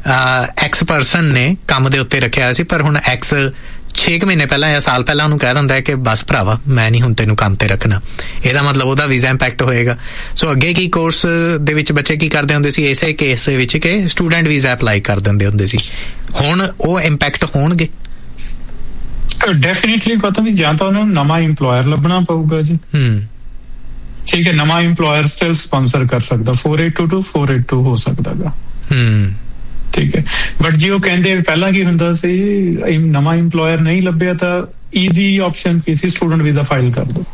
ਐਕਸ ਪਰਸਨ ਨੇ ਕੰਮ ਦੇ ਉੱਤੇ ਰੱਖਿਆ ਹੋਇਆ ਸੀ, ਪਰ ਹੁਣ ਐਕਸ ਛੇ ਕੁ ਮਹੀਨੇ ਪਹਿਲਾਂ ਜਾਂ ਸਾਲ ਪਹਿਲਾਂ ਉਹਨੂੰ ਕਹਿ ਦਿੰਦਾ ਹੈ ਕਿ ਬਸ ਭਰਾਵਾ ਮੈਂ ਨਹੀਂ ਹੁਣ ਤੈਨੂੰ ਕੰਮ ਤੇ ਰੱਖਣਾ, ਇਹਦਾ ਮਤਲਬ ਉਹਦਾ ਵੀਜ਼ਾ ਇੰਪੈਕਟ ਹੋਏਗਾ। ਸੋ ਅੱਗੇ ਕੀ ਕੋਰਸ ਦੇ ਵਿੱਚ ਬੱਚੇ ਕੀ ਕਰਦੇ ਹੁੰਦੇ ਸੀ ਇਸੇ ਕੇਸ ਦੇ ਵਿੱਚ ਕਿ ਸਟੂਡੈਂਟ ਵੀਜ਼ਾ ਅਪਲਾਈ ਕਰ ਦਿੰਦੇ ਹੁੰਦੇ ਸੀ, ਹੁਣ ਉਹ ਇੰਪੈਕਟ ਹੋਣਗੇ? ਡੈਫੀਨਿਟਲੀ ਪਤਾ ਵੀ ਜਾਂ ਤਾਂ ਉਹਨਾਂ ਨੂੰ ਨਵਾਂ ਇੰਪਲੋਇਰ ਲੱਭਣਾ ਪਊਗਾ ਜੀ, ਠੀਕ ਹੈ, ਨਵਾਂ ਇੰਪਲੋਇਰ ਸਟਿਲ ਸਪਾਂਸਰ ਕਰ ਸਕਦਾ, four eighty-two to four eighty-two ਹੋ ਸਕਦਾ ਗਾ, ਠੀਕ ਹੈ। ਬਟ ਜੀ ਉਹ ਕਹਿੰਦੇ ਪਹਿਲਾਂ ਕੀ ਹੁੰਦਾ ਸੀ, ਨਵਾਂ ਇੰਪਲੋਇਰ ਨਹੀਂ ਲੱਭਿਆ ਤਾਂ ਈਜ਼ੀ ਆਪਸ਼ਨ ਕੀ ਸੀ, ਸਟੂਡੈਂਟ ਵੀਜ਼ਾ ਫਾਈਲ ਕਰ ਦੋ,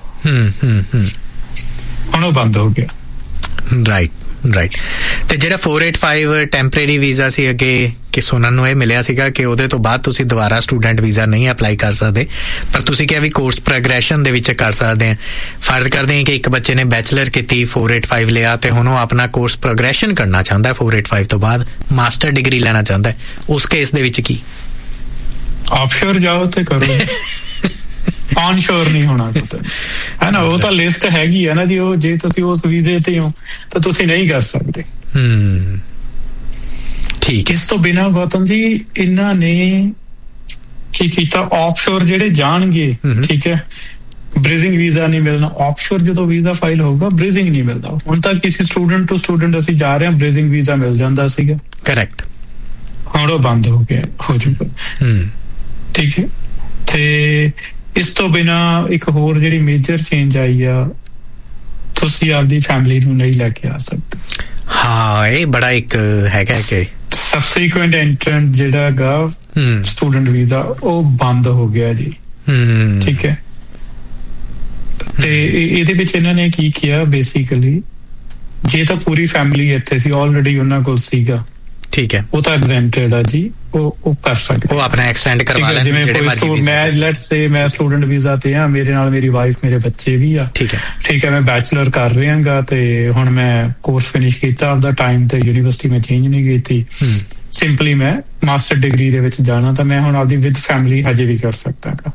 ਹੁਣ ਉਹ ਬੰਦ ਹੋ ਗਿਆ। ਰਾਈਟ ਰਾਈਟ ਤੇ ਜਿਹੜਾ four eighty-five ਟੈਂਪਰੇਰੀ ਵੀਜ਼ਾ ਸੀ, ਅੱਗੇ ਕਿ ਸੁਣਨ ਨੂੰ ਇਹ ਮਿਲਿਆ ਸੀਗਾ ਕਿ ਉਹਦੇ ਤੋਂ ਬਾਅਦ ਤੁਸੀਂ ਦੁਬਾਰਾ ਸਟੂਡੈਂਟ ਵੀਜ਼ਾ ਨਹੀਂ ਅਪਲਾਈ ਕਰ ਸਕਦੇ, ਪਰ ਤੁਸੀਂ ਕਿਹਾ ਵੀ ਕੋਰਸ ਪ੍ਰੋਗਰੈਸ਼ਨ ਦੇ ਵਿੱਚ ਕਰ ਸਕਦੇ ਆ। ਫਰਜ਼ ਕਰਦੇ ਆ ਕਿ ਇੱਕ ਬੱਚੇ ਨੇ ਬੈਚਲਰ ਕੀਤੀ, four eighty-five ਲਿਆ ਤੇ ਹੁਣ ਉਹ ਆਪਣਾ ਕੋਰਸ ਪ੍ਰੋਗਰੈਸ਼ਨ ਕਰਨਾ ਚਾਹੁੰਦਾ four eighty-five ਤੋਂ ਬਾਅਦ, ਮਾਸਟਰ ਡਿਗਰੀ ਲੈਣਾ ਚਾਹੁੰਦਾ, ਉਸ ਕੇਸ ਦੇ ਵਿੱਚ ਕੀ? ਆਫਸ਼ੋਰ ਜਾਓ ਤੇ ਕਰੋ, ਆਨਸ਼ੋਰ ਨਹੀਂ ਹੋਣਾ ਕਿਤੇ, ਹੈ ਨਾ। ਉਹ ਤਾਂ ਲਿਸਟ ਹੈਗੀ ਹੈ ਨਾ ਜੀ, ਉਹ ਜੇ ਤੁਸੀਂ ਉਸ ਵੀਜ਼ੇ ਤੇ ਹੋ ਤਾਂ ਤੁਸੀਂ ਨਹੀਂ ਕਰ ਸਕਦੇ। ਹਮ ਠੀਕ। ਇਸ ਤੋਂ ਬਿਨਾਂ ਗੌਤਮ ਜੀ ਇਹਨਾਂ ਨੇ ਕੀ ਕੀਤਾ, ਆਫਸ਼ੋਰ ਜਿਹੜੇ ਜਾਣਗੇ, ਠੀਕ ਹੈ, ਬ੍ਰੀਜ਼ਿੰਗ ਵੀਜ਼ਾ ਨਹੀਂ ਮਿਲਣਾ। ਆਫਸ਼ੋਰ ਜਦੋਂ ਵੀਜ਼ਾ ਫਾਈਲ ਹੋਊਗਾ ਬ੍ਰੀਜ਼ਿੰਗ ਨਹੀਂ ਮਿਲਦਾ। ਹੁਣ ਤਾਂ ਕਿਸੇ ਸਟੂਡੈਂਟ ਟੂ ਸਟੂਡੈਂਟ ਅਸੀਂ ਜਾ ਰਹੇ ਹਾਂ, ਬ੍ਰੀਜ਼ਿੰਗ ਵੀਜ਼ਾ ਮਿਲ ਜਾਂਦਾ ਸੀਗਾ, ਕਰੈਕਟ, ਹੁਣ ਉਹ ਬੰਦ ਹੋ ਗਿਆ, ਹੋ ਚੁੱਕਾ, ਠੀਕ ਹੈ। ਤੇ ਇਸ ਤੋਂ ਬਿਨਾਂ ਇੱਕ ਹੋਰ ਜਿਹੜੀ ਮੇਜਰ ਚੇਂਜ ਆਈ ਆ, ਤੁਸੀਂ ਆਪਦੀ ਫੈਮਿਲੀ ਨੂੰ ਨਹੀਂ ਲੈ ਕੇ ਆ ਸਕਦੇ। ਹਾਂ, ਇਹ ਬੜਾ ਇੱਕ ਹੈਗਾ ਕਿ ਸਬਸੀਕੁਐਂਟ ਐਂਟਰੈਂਟ ਜਿਹੜਾ ਹੈਗਾ ਸਟੂਡੈਂਟ ਵੀਜ਼ਾ ਉਹ ਬੰਦ ਹੋ ਗਿਆ ਜੀ, ਠੀਕ ਹੈ। ਤੇ ਇਹਦੇ ਵਿੱਚ ਇਹਨਾਂ ਨੇ ਕੀ ਕੀਤਾ, ਬੇਸਿਕਲੀ ਜੇ ਤਾਂ ਪੂਰੀ ਫੈਮਿਲੀ ਇੱਥੇ ਸੀ ਆਲਰੇਡੀ, ਉਹਨਾਂ ਕੋਲ ਸੀਗਾ, ਠੀਕ ਹੈ, ਉਹ ਤਾਂ ਐਗਜ਼ੈਂਪਟਡ ਆ ਜੀ, ਉਹ ਉਹ ਕਰ ਸਕਦੇ, ਉਹ ਆਪਣਾ ਐਕਸਟੈਂਡ ਕਰਵਾ ਲੈਣ। ਜਿਵੇਂ ਕੋਈ ਮੈਂ ਲੈਟਸ ਸੇ ਮੈਂ ਸਟੂਡੈਂਟ ਵੀਜ਼ਾ ਤੇ ਆ, ਮੇਰੇ ਨਾਲ ਮੇਰੀ ਵਾਈਫ, ਮੇਰੇ ਬੱਚੇ ਵੀ ਆ, ਠੀਕ ਹੈ, ਠੀਕ ਹੈ, ਮੈਂ ਬੈਚਲਰ ਕਰ ਰਿਹਾਗਾ ਤੇ ਹੁਣ ਮੈਂ ਕੋਰਸ ਫਿਨਿਸ਼ ਕੀਤਾ ਆਪਦਾ, ਟਾਈਮ ਤੇ ਯੂਨੀਵਰਸਿਟੀ ਮੈਂ ਚੇਂਜ ਨਹੀਂ ਕੀਤੀ, ਸਿੰਪਲੀ ਮੈਂ ਮਾਸਟਰ ਡਿਗਰੀ ਦੇ ਵਿੱਚ ਜਾਣਾ, ਤਾਂ ਮੈਂ ਹੁਣ ਆਪਦੀ ਵਿਦ ਫੈਮਿਲੀ ਹਜੇ ਵੀ ਕਰ ਸਕਦਾ ਗਾ,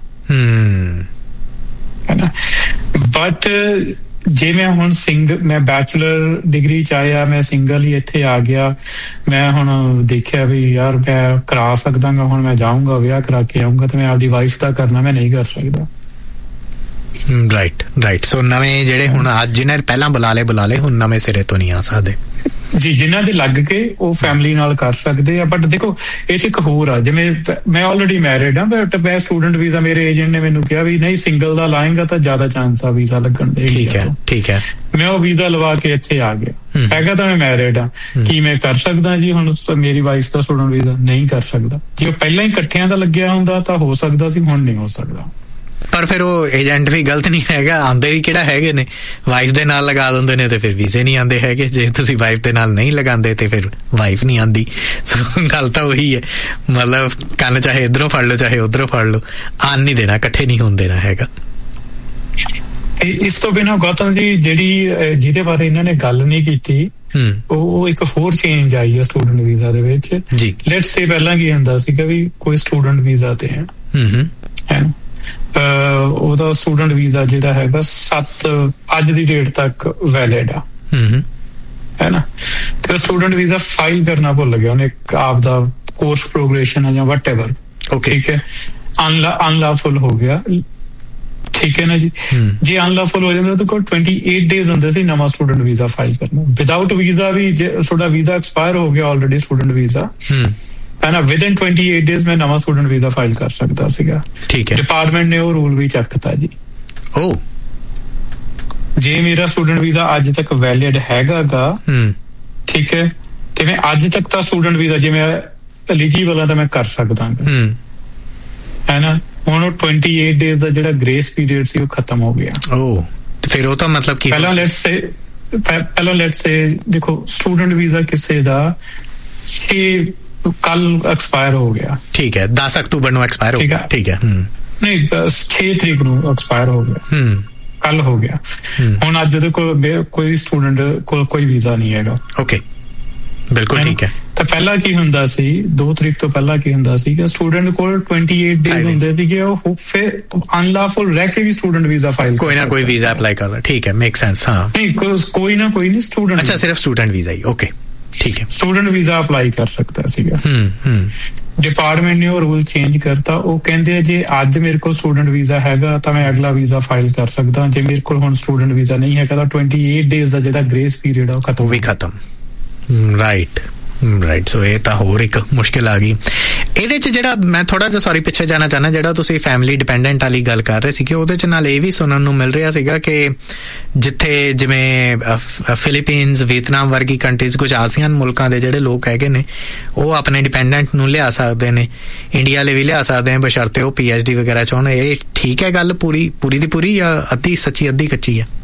ਹੈ ਨਾ। ਬਟ ਜੇ ਮੈਂ ਹੁਣ ਸਿੰਗ ਮੈਂ ਬੈਚਲਰ ਡਿਗਰੀ ਚ ਆਇਆ, ਮੈਂ ਸਿੰਗਲ ਹੀ ਇੱਥੇ ਆ ਗਿਆ, ਮੈਂ ਹੁਣ ਦੇਖਿਆ ਵੀ ਯਾਰ ਮੈਂ ਕਰਾ ਸਕਦਾ ਗਾ, ਹੁਣ ਮੈਂ ਜਾਊਂਗਾ ਵਿਆਹ ਕਰਾ ਕੇ ਆਊਂਗਾ, ਤੇ ਮੈਂ ਆਪਦੀ ਵਾਈਫ ਦਾ ਕਰਨਾ ਮੈਂ ਨਹੀਂ ਕਰ ਸਕਦਾ। ਰਾਈਟ ਰਾਈਟ ਸੋ ਨਵੇਂ ਜਿਹੜੇ ਹੁਣ ਅੱਜ ਜਿਹਨਾਂ ਪਹਿਲਾਂ ਬੁਲਾ ਲਏ ਬੁਲਾ ਲਏ ਹੁਣ ਨਵੇਂ ਸਿਰੇ ਤੋਂ ਨਹੀਂ ਆ ਸਕਦੇ ਜੀ, ਜਿਨ੍ਹਾਂ ਦੇ ਲੱਗ ਕੇ ਉਹ ਫੈਮਿਲੀ ਨਾਲ ਕਰ ਸਕਦੇ ਆ। ਬਟ ਦੇਖੋ ਇਹ ਚ ਇੱਕ ਹੋਰ ਆ, ਜਿਵੇਂ ਮੈਂ ਆਲਰੇਡੀ ਮੈਰਿਡ ਆ, ਬਟ ਮੈਂ ਸਟੂਡੈਂਟ ਵੀਜ਼ਾ, ਮੇਰੇ ਏਜੰਟ ਨੇ ਮੈਨੂੰ ਕਿਹਾ ਵੀ ਨਹੀਂ ਸਿੰਗਲ ਦਾ ਲਾਏਗਾ ਤਾਂ ਜ਼ਿਆਦਾ ਚਾਂਸ ਆ ਵੀਜ਼ਾ ਲੱਗਣ ਦੇ, ਠੀਕ ਹੈ ਠੀਕ ਹੈ। ਮੈਂ ਉਹ ਵੀਜ਼ਾ ਲਵਾ ਕੇ ਇੱਥੇ ਆ ਗਿਆ, ਹੈਗਾ ਤਾਂ ਮੈਂ ਮੈਰਿਡ ਆ, ਕੀ ਮੈਂ ਕਰ ਸਕਦਾ ਜੀ ਹੁਣ ਮੇਰੀ ਵਾਈਫ ਦਾ ਸਟੂਡੈਂਟ ਵੀਜ਼ਾ? ਨਹੀਂ ਕਰ ਸਕਦਾ। ਜੇ ਪਹਿਲਾਂ ਹੀ ਇਕੱਠਿਆਂ ਦਾ ਲੱਗਿਆ ਹੁੰਦਾ ਤਾਂ ਹੋ ਸਕਦਾ ਸੀ, ਹੁਣ ਨਹੀਂ ਹੋ ਸਕਦਾ। ਪਰ ਫਿਰ ਉਹ ਏਜੰਟ ਵੀ ਗਲਤ ਨਹੀਂ ਹੈਗਾ, ਆਉਂਦੇ ਵੀ ਕਿਹੜਾ ਹੈਗੇ ਨੇ, ਵਾਈਫ ਦੇ ਨਾਲ ਲਗਾ ਦਿੰਦੇ ਨੇ ਤੇ ਫਿਰ ਵੀਜ਼ੇ ਨਹੀਂ ਆਉਂਦੇ ਹੈਗੇ। ਜੇ ਤੁਸੀਂ ਵਾਈਫ ਦੇ ਨਾਲ ਨਹੀਂ ਲਗਾਉਂਦੇ ਤੇ ਫਿਰ ਵਾਈਫ ਨਹੀਂ ਆਉਂਦੀ। ਸੋ ਗੱਲ ਤਾਂ ਉਹੀ ਹੈ, ਮਤਲਬ ਕੰਨ ਚਾਹੇ ਇੱਧਰੋਂ ਫੜ ਲਓ ਚਾਹੇ ਉੱਧਰੋਂ ਫੜ ਲਓ, ਆਨ ਨਹੀਂ ਦੇਣਾ, ਇਕੱਠੇ ਨਹੀਂ ਹੋਣ ਦੇਣਾ ਹੈਗਾ। ਇਸ ਤੋਂ ਬਿਨਾਂ ਗੌਤਮ ਜੀ ਜਿਹੜੀ ਜਿਹਦੇ ਬਾਰੇ ਇਹਨਾਂ ਨੇ ਗੱਲ ਨਹੀਂ ਕੀਤੀ, ਉਹ ਇੱਕ ਹੋਰ ਚੇਂਜ ਆਈ ਹੈ ਸਟੂਡੈਂਟ ਵੀਜ਼ਾ ਦੇ ਵਿੱਚ। ਲੈਟਸ ਸੇ ਪਹਿਲਾਂ ਕੀ ਹੁੰਦਾ ਸੀਗਾ ਵੀ ਕੋਈ ਸਟੂਡੈਂਟ ਵੀਜ਼ਾ ਤੇ ਹੈ ਹੈ ਉਹਦਾ ਸਟੂਡੈਂਟ ਵੀਜ਼ਾ ਜਿਹੜਾ ਹੈਗਾ ਸੱਤ ਅੱਜ ਦੀ ਡੇਟ ਤੱਕ ਵੈਲਿਡ ਆ, ਹੈ ਨਾ। ਤੇ ਸਟੂਡੈਂਟ ਵੀਜ਼ਾ ਫਾਈਲ ਕਰਨਾ ਭੁੱਲ ਗਿਆ ਉਹਨੇ, ਆਪ ਦਾ ਕੋਰਸ ਪ੍ਰੋਗਰੇਸ਼ਨ ਹੈ ਜਾਂ ਵਟ ਐਵਰ, ਠੀਕ ਹੈ, ਅਨਲॉफुल ਹੋ ਗਿਆ, ਠੀਕ ਹੈ ਨਾ ਜੀ। ਜੇ ਅਨਲॉफुल ਹੋ ਜਾਂਦਾ ਤਾਂ ਕੋਲ ਅਠਾਈ ਡੇਜ਼ ਹੁੰਦੇ ਸੀ ਨਵਾਂ ਸਟੂਡੈਂਟ ਵੀਜ਼ਾ ਫਾਈਲ ਕਰਨਾ। ਵਿਦਆਊਟ ਵੀਜ਼ਾ ਵੀ ਜੇ ਤੁਹਾਡਾ ਵੀਜ਼ਾ ਐਕਸਪਾਇਰ ਹੋ ਗਿਆ ਆਲਰੇਡੀ ਸਟੂਡੈਂਟ ਵੀਜ਼ਾ, ਹੈ ਨਾ, ਵਿਦਿਨ ਅਠਾਈ ਡੇਜ਼ ਮੈਂ ਨਵਾਂ ਸਟੂਡੈਂਟ ਵੀਜ਼ਾ ਫਾਈਲ ਕਰ ਸਕਦਾ ਸੀਗਾ। ਠੀਕ ਹੈ, ਡਿਪਾਰਟਮੈਂਟ ਨੇ ਉਹ ਰੂਲ ਵੀ ਚੱਕਤਾ ਜੀ। ਓ ਜੇ ਮੇਰਾ ਸਟੂਡੈਂਟ ਵੀਜ਼ਾ ਅੱਜ ਤੱਕ ਵੈਲਿਡ ਹੈਗਾਗਾ, ਠੀਕ ਹੈ, ਤੇ ਮੈਂ ਅੱਜ ਤੱਕ ਤਾਂ ਸਟੂਡੈਂਟ ਵੀਜ਼ਾ ਜੇ ਮੈਂ ਐਲੀਜੀਬਲ ਆ ਤਾਂ ਮੈਂ ਕਰ ਸਕਦਾ, ਹੈ ਨਾ। ਹੁਣ ਉਹ ਅਠਾਈ ਡੇਜ਼ ਦਾ ਜਿਹੜਾ ਗ੍ਰੇਸ ਪੀਰੀਅਡ ਸੀ ਉਹ ਖਤਮ ਹੋ ਗਿਆ। ਓ ਫਿਰ ਉਹ ਤਾਂ ਮਤਲਬ ਕੀ ਪਹਿਲਾਂ ਲੈਟਸ ਸੇ ਪਹਿਲਾਂ ਲੈਟਸ ਸੇ ਦੇਖੋ ਸਟੂਡੈਂਟ ਵੀਜ਼ਾ ਕਿਸੇ ਦਾ ਛੇ ਕੱਲ ਐਕਸਪਾਇਰ ਹੋ ਗਿਆ, ਠੀਕ ਹੈ, ਦਸ ਅਕਤੂਬਰ ਨੂੰ ਐਕਸਪਾਇਰ ਹੋ ਗਿਆ, ਠੀਕ ਹੈ, ਨਹੀਂ ਛੇ ਤਰੀਕ ਨੂੰ ਐਕਸਪਾਇਰ ਹੋ ਗਿਆ, ਕੱਲ ਹੋ ਗਿਆ। ਹੁਣ ਅੱਜ ਉਹਦੇ ਕੋਲ ਕੋਈ ਸਟੂਡੈਂਟ ਕੋਲ ਕੋਈ ਵੀਜ਼ਾ ਨਹੀਂ ਹੈਗਾ। ਓਕੇ, ਬਿਲਕੁਲ ਠੀਕ ਹੈ। ਤਾਂ ਪਹਿਲਾਂ ਕੀ ਹੁੰਦਾ ਸੀ, ਦੋ ਤਰੀਕ ਤੋਂ ਪਹਿਲਾਂ ਕੀ ਹੁੰਦਾ ਸੀ ਕਿ ਸਟੂਡੈਂਟ ਕੋਲ ਅਠਾਈ ਡੇਜ਼ ਹੁੰਦੇ ਸੀਗੇ, ਉਹ ਫਿਰ ਅਨਲॉफुल ਰਹਿ ਕੇ ਵੀ ਸਟੂਡੈਂਟ ਵੀਜ਼ਾ ਫਾਈਲ ਕੋਈ ਨਾ ਕੋਈ ਵੀਜ਼ਾ ਅਪਲਾਈ ਕਰਦਾ, ਠੀਕ ਹੈ, ਮੇਕ ਸੈਂਸ। ਹਾਂ, ਨਹੀਂ ਕੋਈ ਨਾ ਕੋਈ ਨਹੀਂ ਸਟੂਡੈਂਟ, ਅੱਛਾ ਸਿਰਫ ਸਟੂਡੈਂਟ ਵੀਜ਼ਾ ਹੀ, ਓਕੇ ਠੀਕ ਹੈ, ਸਟੂਡੈਂਟ ਵੀਜ਼ਾ ਅਪਲਾਈ ਕਰ ਸਕਦਾ ਸੀਗਾ। ਡਿਪਾਰਟਮੈਂਟ ਨੇ ਉਹ ਰੂਲ ਚੇਂਜ ਕਰਤਾ, ਉਹ ਕਹਿੰਦੇ ਜੇ ਅੱਜ ਮੇਰੇ ਕੋਲ ਸਟੂਡੈਂਟ ਵੀਜ਼ਾ ਹੈਗਾ ਤਾਂ ਮੈਂ ਅਗਲਾ ਵੀਜ਼ਾ ਫਾਈਲ ਕਰ ਸਕਦਾ, ਜੇ ਮੇਰੇ ਕੋਲ ਹੁਣ ਸਟੂਡੈਂਟ ਵੀਜ਼ਾ ਨਹੀਂ ਹੈਗਾ ਤਾਂ ਅਠਾਈ ਡੇਜ਼ ਦਾ ਜਿਹੜਾ ਗ੍ਰੇਸ ਪੀਰੀਅਡ ਆ ਉਹ ਖਤਮ ਵੀ ਖਤਮ ਰਾਈਟ ਰਾਈਟ। ਸੋ ਇਹ ਤਾਂ ਹੋਰ ਇੱਕ ਮੁਸ਼ਕਿਲ ਆ ਗਈ ਇਹਦੇ ਚ। ਜਿਹੜਾ ਮੈਂ ਥੋੜਾ ਜਿਹਾ ਸੌਰੀ ਪਿੱਛੇ ਜਾਣਾ ਚਾਹੁੰਦਾ, ਜਿਹੜਾ ਤੁਸੀਂ ਫੈਮਿਲੀ ਡਿਪੈਂਡੈਂਟ ਵਾਲੀ ਗੱਲ ਕਰ ਰਹੇ ਸੀ ਕਿ ਉਹਦੇ ਚ ਨਾਲ ਇਹ ਵੀ ਸੁਣਨ ਨੂੰ ਮਿਲ ਰਿਹਾ ਸੀਗਾ ਕਿ ਜਿੱਥੇ ਜਿਵੇਂ ਫਿਲੀਪੀਨਸ, ਵੀਅਤਨਾਮ ਵਰਗੀ ਕੰਟਰੀਜ਼, ਕੁਝ ਆਸੀਅਨ ਮੁਲਕਾਂ ਦੇ ਜਿਹੜੇ ਲੋਕ ਹੈਗੇ ਨੇ ਉਹ ਆਪਣੇ ਡਿਪੈਂਡੈਂਟ ਨੂੰ ਲਿਆ ਸਕਦੇ ਨੇ, ਇੰਡੀਆ ਵਾਲੇ ਵੀ ਲਿਆ ਸਕਦੇ ਆ ਬਸ਼ਰਤੇ ਉਹ ਪੀ ਐਚ ਡੀ ਵਗੈਰਾ ਚ ਹੋਣ। ਇਹ ਠੀਕ ਹੈ ਗੱਲ ਪੂਰੀ ਪੂਰੀ ਦੀ ਪੂਰੀ ਜਾਂ ਅੱਧੀ ਸੱਚੀ ਅੱਧੀ ਕੱਚੀ ਆ?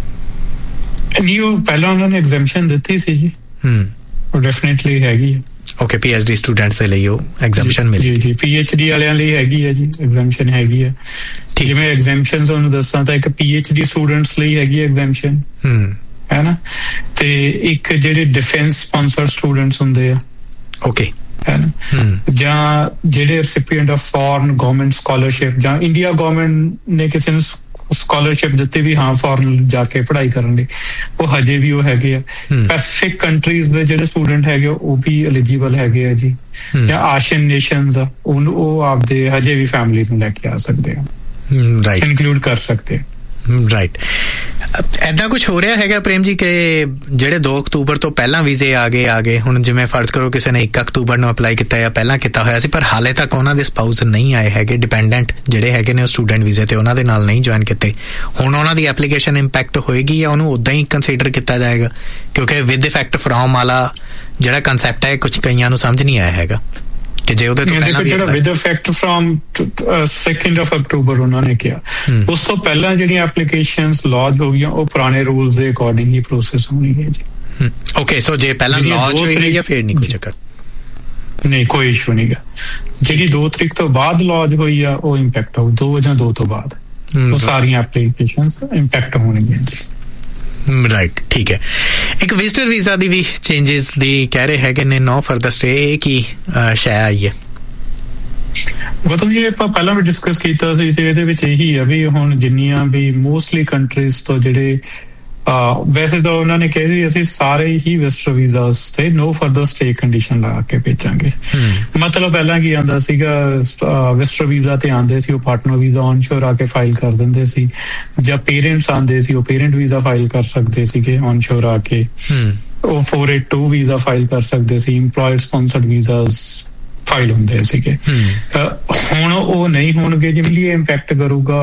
ਨਹੀਂ, ਉਹ ਪਹਿਲਾਂ ਉਹਨਾਂ ਨੇ ਐਗਜ਼ੈਂਪਸ਼ਨ ਦਿੱਤੀ ਸੀ ਜੀ। ਹਮ ਡੈਫੀਨਿਟਲੀ ਹੈਗੀ ਹੈ। Okay, P H D students ਦੇ ਲਈ ਉਹ ਐਗਜ਼ੈਂਪਸ਼ਨ ਮਿਲੀ ਜੀ? ਜੀ, ਪੀ ਐਚ ਡੀ ਵਾਲਿਆਂ ਲਈ ਹੈਗੀ ਹੈ ਜੀ, ਐਗਜ਼ੈਂਪਸ਼ਨ ਹੈਗੀ ਹੈ। ਜਿਵੇਂ ਐਗਜ਼ੈਂਪਸ਼ਨ ਤੁਹਾਨੂੰ ਦੱਸਾਂ ਤਾਂ ਇੱਕ ਪੀ ਐਚ ਡੀ ਸਟੂਡੈਂਟਸ ਲਈ ਹੈਗੀ ਐਗਜ਼ੈਂਪਸ਼ਨ, ਹੈ ਨਾ, ਤੇ ਇੱਕ ਜਿਹੜੇ ਡਿਫੈਂਸ ਸਪਾਂਸਰਡ ਸਟੂਡੈਂਟਸ ਹੁੰਦੇ ਆ, ਓਕੇ, ਹੈ ਨਾ, ਜਾਂ ਜਿਹੜੇ ਰੈਸਿਪੀਐਂਟ ਆਫ ਫੋਰਨ ਗਵਰਨਮੈਂਟ ਸਕਾਲਰਸ਼ਿਪ, ਜਾਂ ਇੰਡੀਆ ਗਵਰਨਮੈਂਟ ਨੇ ਕਿਸੇ ਨੂੰ ਸਕਾਲਰਸ਼ਿਪ ਦਿੱਤੀ ਵੀ ਹਾਂ ਫੋਰਨ ਜਾ ਕੇ ਪੜ੍ਹਾਈ ਕਰਨ ਲਈ, ਉਹ ਹਜੇ ਵੀ ਉਹ ਹੈਗੇ ਆ। ਪੈਸੀਫਿਕ ਕੰਟਰੀਜ਼ ਦੇ ਜਿਹੜੇ ਸਟੂਡੈਂਟ ਹੈਗੇ ਉਹ ਵੀ ਐਲੀਜੀਬਲ ਹੈਗੇ ਆ ਜੀ, ਜਾਂ ਆਸੀਅਨ ਨੇਸ਼ਨਸ ਆ, ਉਹ ਆਪਦੇ ਹਜੇ ਵੀ ਫੈਮਿਲੀ ਨੂੰ ਲੈ ਕੇ ਆ ਸਕਦੇ ਆ, ਇਨਕਲੂਡ ਕਰ ਸਕਦੇ। ਰਾਈਟ, ਏਦਾਂ ਕੁਛ ਹੋ ਰਿਹਾ ਹੈਗਾ ਪ੍ਰੇਮ ਜੀ ਕਿ ਜਿਹੜੇ ਦੋ ਅਕਤੂਬਰ ਤੋਂ ਪਹਿਲਾਂ ਵੀਜ਼ੇ ਆ ਗਏ ਆ ਗਏ ਹੁਣ ਜਿਵੇਂ ਫਰਜ਼ ਕਰੋ ਕਿਸੇ ਨੇ ਇੱਕ ਅਕਤੂਬਰ ਨੂੰ ਅਪਲਾਈ ਕੀਤਾ ਜਾਂ ਪਹਿਲਾਂ ਕੀਤਾ ਹੋਇਆ ਸੀ, ਪਰ ਹਾਲੇ ਤੱਕ ਉਹਨਾਂ ਦੇ ਸਪਾਊਸ ਨਹੀਂ ਆਏ ਹੈਗੇ, ਡਿਪੈਂਡੈਂਟ ਜਿਹੜੇ ਹੈਗੇ ਨੇ ਉਹ ਸਟੂਡੈਂਟ ਵੀਜ਼ੇ ਤੇ ਉਹਨਾਂ ਦੇ ਨਾਲ ਨਹੀਂ ਜੁਆਇਨ ਕੀਤੇ, ਹੁਣ ਉਹਨਾਂ ਦੀ ਐਪਲੀਕੇਸ਼ਨ ਇੰਪੈਕਟ ਹੋਏਗੀ ਜਾਂ ਉਹਨੂੰ ਉਦਾਂ ਹੀ ਕੰਸੀਡਰ ਕੀਤਾ ਜਾਏਗਾ? ਕਿਉਂਕਿ ਵਿਦ ਇਫੈਕਟ ਫਰੋਮ ਵਾਲਾ ਜਿਹੜਾ ਕਨਸੈਪਟ ਹੈ ਕੁਝ ਕਈਆਂ ਨੂੰ ਸਮਝ ਨਹੀਂ ਆਇਆ ਹੈਗਾ ਕਿ ਜੇ ਉਹਦੇ ਤੋਂ ਪਹਿਲਾਂ ਵੀ ਜਿਹੜਾ with effect from second of October ਉਹਨਾਂ ਨੇ ਕਿਹਾ, ਉਸ ਤੋਂ ਪਹਿਲਾਂ ਜਿਹੜੀਆਂ ਐਪਲੀਕੇਸ਼ਨਸ ਲੌਂਚ ਹੋ ਗਈਆਂ ਉਹ ਪੁਰਾਣੇ ਰੂਲਸ ਦੇ ਅਕੋਰਡਿੰਗ ਹੀ ਪ੍ਰੋਸੈਸ ਹੋਣੀ ਹੈ ਜੀ। ਓਕੇ, ਸੋ ਜੇ ਪਹਿਲਾਂ ਲੌਂਚ ਹੋਈ ਜਾਂ ਫਿਰ ਨਹੀਂ ਕੋਈ ਚੱਕਰ ਨਹੀਂ, ਕੋਈ ਇਸ਼ੂ ਨਹੀਂਗਾ। ਜਿਹੜੀ ਦੋ ਤਰੀਕ ਤੋਂ ਬਾਅਦ ਲੌਂਚ ਹੋਈ ਆ ਉਹ ਇੰਪੈਕਟ ਹੋਊ, ਦੋ ਜਾਂ ਦੋ ਤੋਂ ਬਾਅਦ ਉਹ ਸਾਰੀਆਂ ਐਪਲੀਕੇਸ਼ਨਸ ਇੰਪੈਕਟ ਹੋਣਗੀਆਂ ਜੀ। ਰਾਈਟ, ਠੀਕ ਹੈ। ਇੱਕ ਵਿਜ਼ਟਰ ਵੀਜ਼ਾ ਦੀ ਵੀ ਚੇਂਜਸ ਦੀ ਕਹਿ ਰਹੇ ਹੈਗੇ ਨੇ, ਨੋ ਫਰਦਰ ਸਟੇ, ਇਹ ਕੀ ਸ਼ੈ ਆਈ ਹੈ? ਗੌਤਮ ਜੀ ਆਪਾਂ ਪਹਿਲਾਂ ਵੀ ਡਿਸਕਸ ਕੀਤਾ ਸੀ ਤੇ ਇਹਦੇ ਵਿੱਚ ਇਹੀ ਆ ਵੀ ਹੁਣ ਜਿੰਨੀਆਂ ਵੀ ਮੋਸਟਲੀ ਕੰਟਰੀਜ਼ ਤੋਂ ਜਿਹੜੇ ਵੈਸੇ ਤਾਂ ਉਹਨਾਂ ਨੇ ਕਿਹਾ ਸੀ ਅਸੀਂ ਸਾਰੇ ਹੀ ਵਿਜ਼ਟਰ ਵੀਜ਼ਾਸ ਤੇ ਨੋ ਫਰਦਰ ਸਟੇ ਕੰਡੀਸ਼ਨ ਲਾ ਕੇ ਭੇਜਾਂਗੇ। ਮਤਲਬ ਪਹਿਲਾਂ ਕੀ ਆਉਂਦਾ ਸੀਗਾ, ਵਿਜ਼ਟਰ ਵੀਜ਼ਾ ਤੇ ਆਉਂਦੇ ਸੀ ਉਹ ਪਾਰਟਨਰ ਵੀਜ਼ਾ ਔਨਸ਼ੋਰ ਆ ਕੇ ਫਾਈਲ ਕਰ ਦਿੰਦੇ ਸੀ, ਜਾਂ ਪੇਰੈਂਟਸ ਆਉਂਦੇ ਸੀ ਉਹ ਪੇਰੈਂਟ ਵੀਜ਼ਾ ਫਾਈਲ ਕਰ ਸਕਦੇ ਸੀਗੇ ਔਨਸ਼ੋਰ ਆ ਕੇ, ਉਹ four eight two visa file ਕਰ ਸਕਦੇ ਸੀ, ਇੰਪਲੋਇਡ ਸਪਾਂਸਰਡ ਵੀਜ਼ਾਸ ਫਾਈਲ ਹੁੰਦੇ ਸੀਗੇ। ਹੁਣ ਉਹ ਨਹੀਂ ਹੋਣਗੇ, ਜਿਵੇਂ ਇਹ ਇੰਪੈਕਟ ਕਰੂਗਾ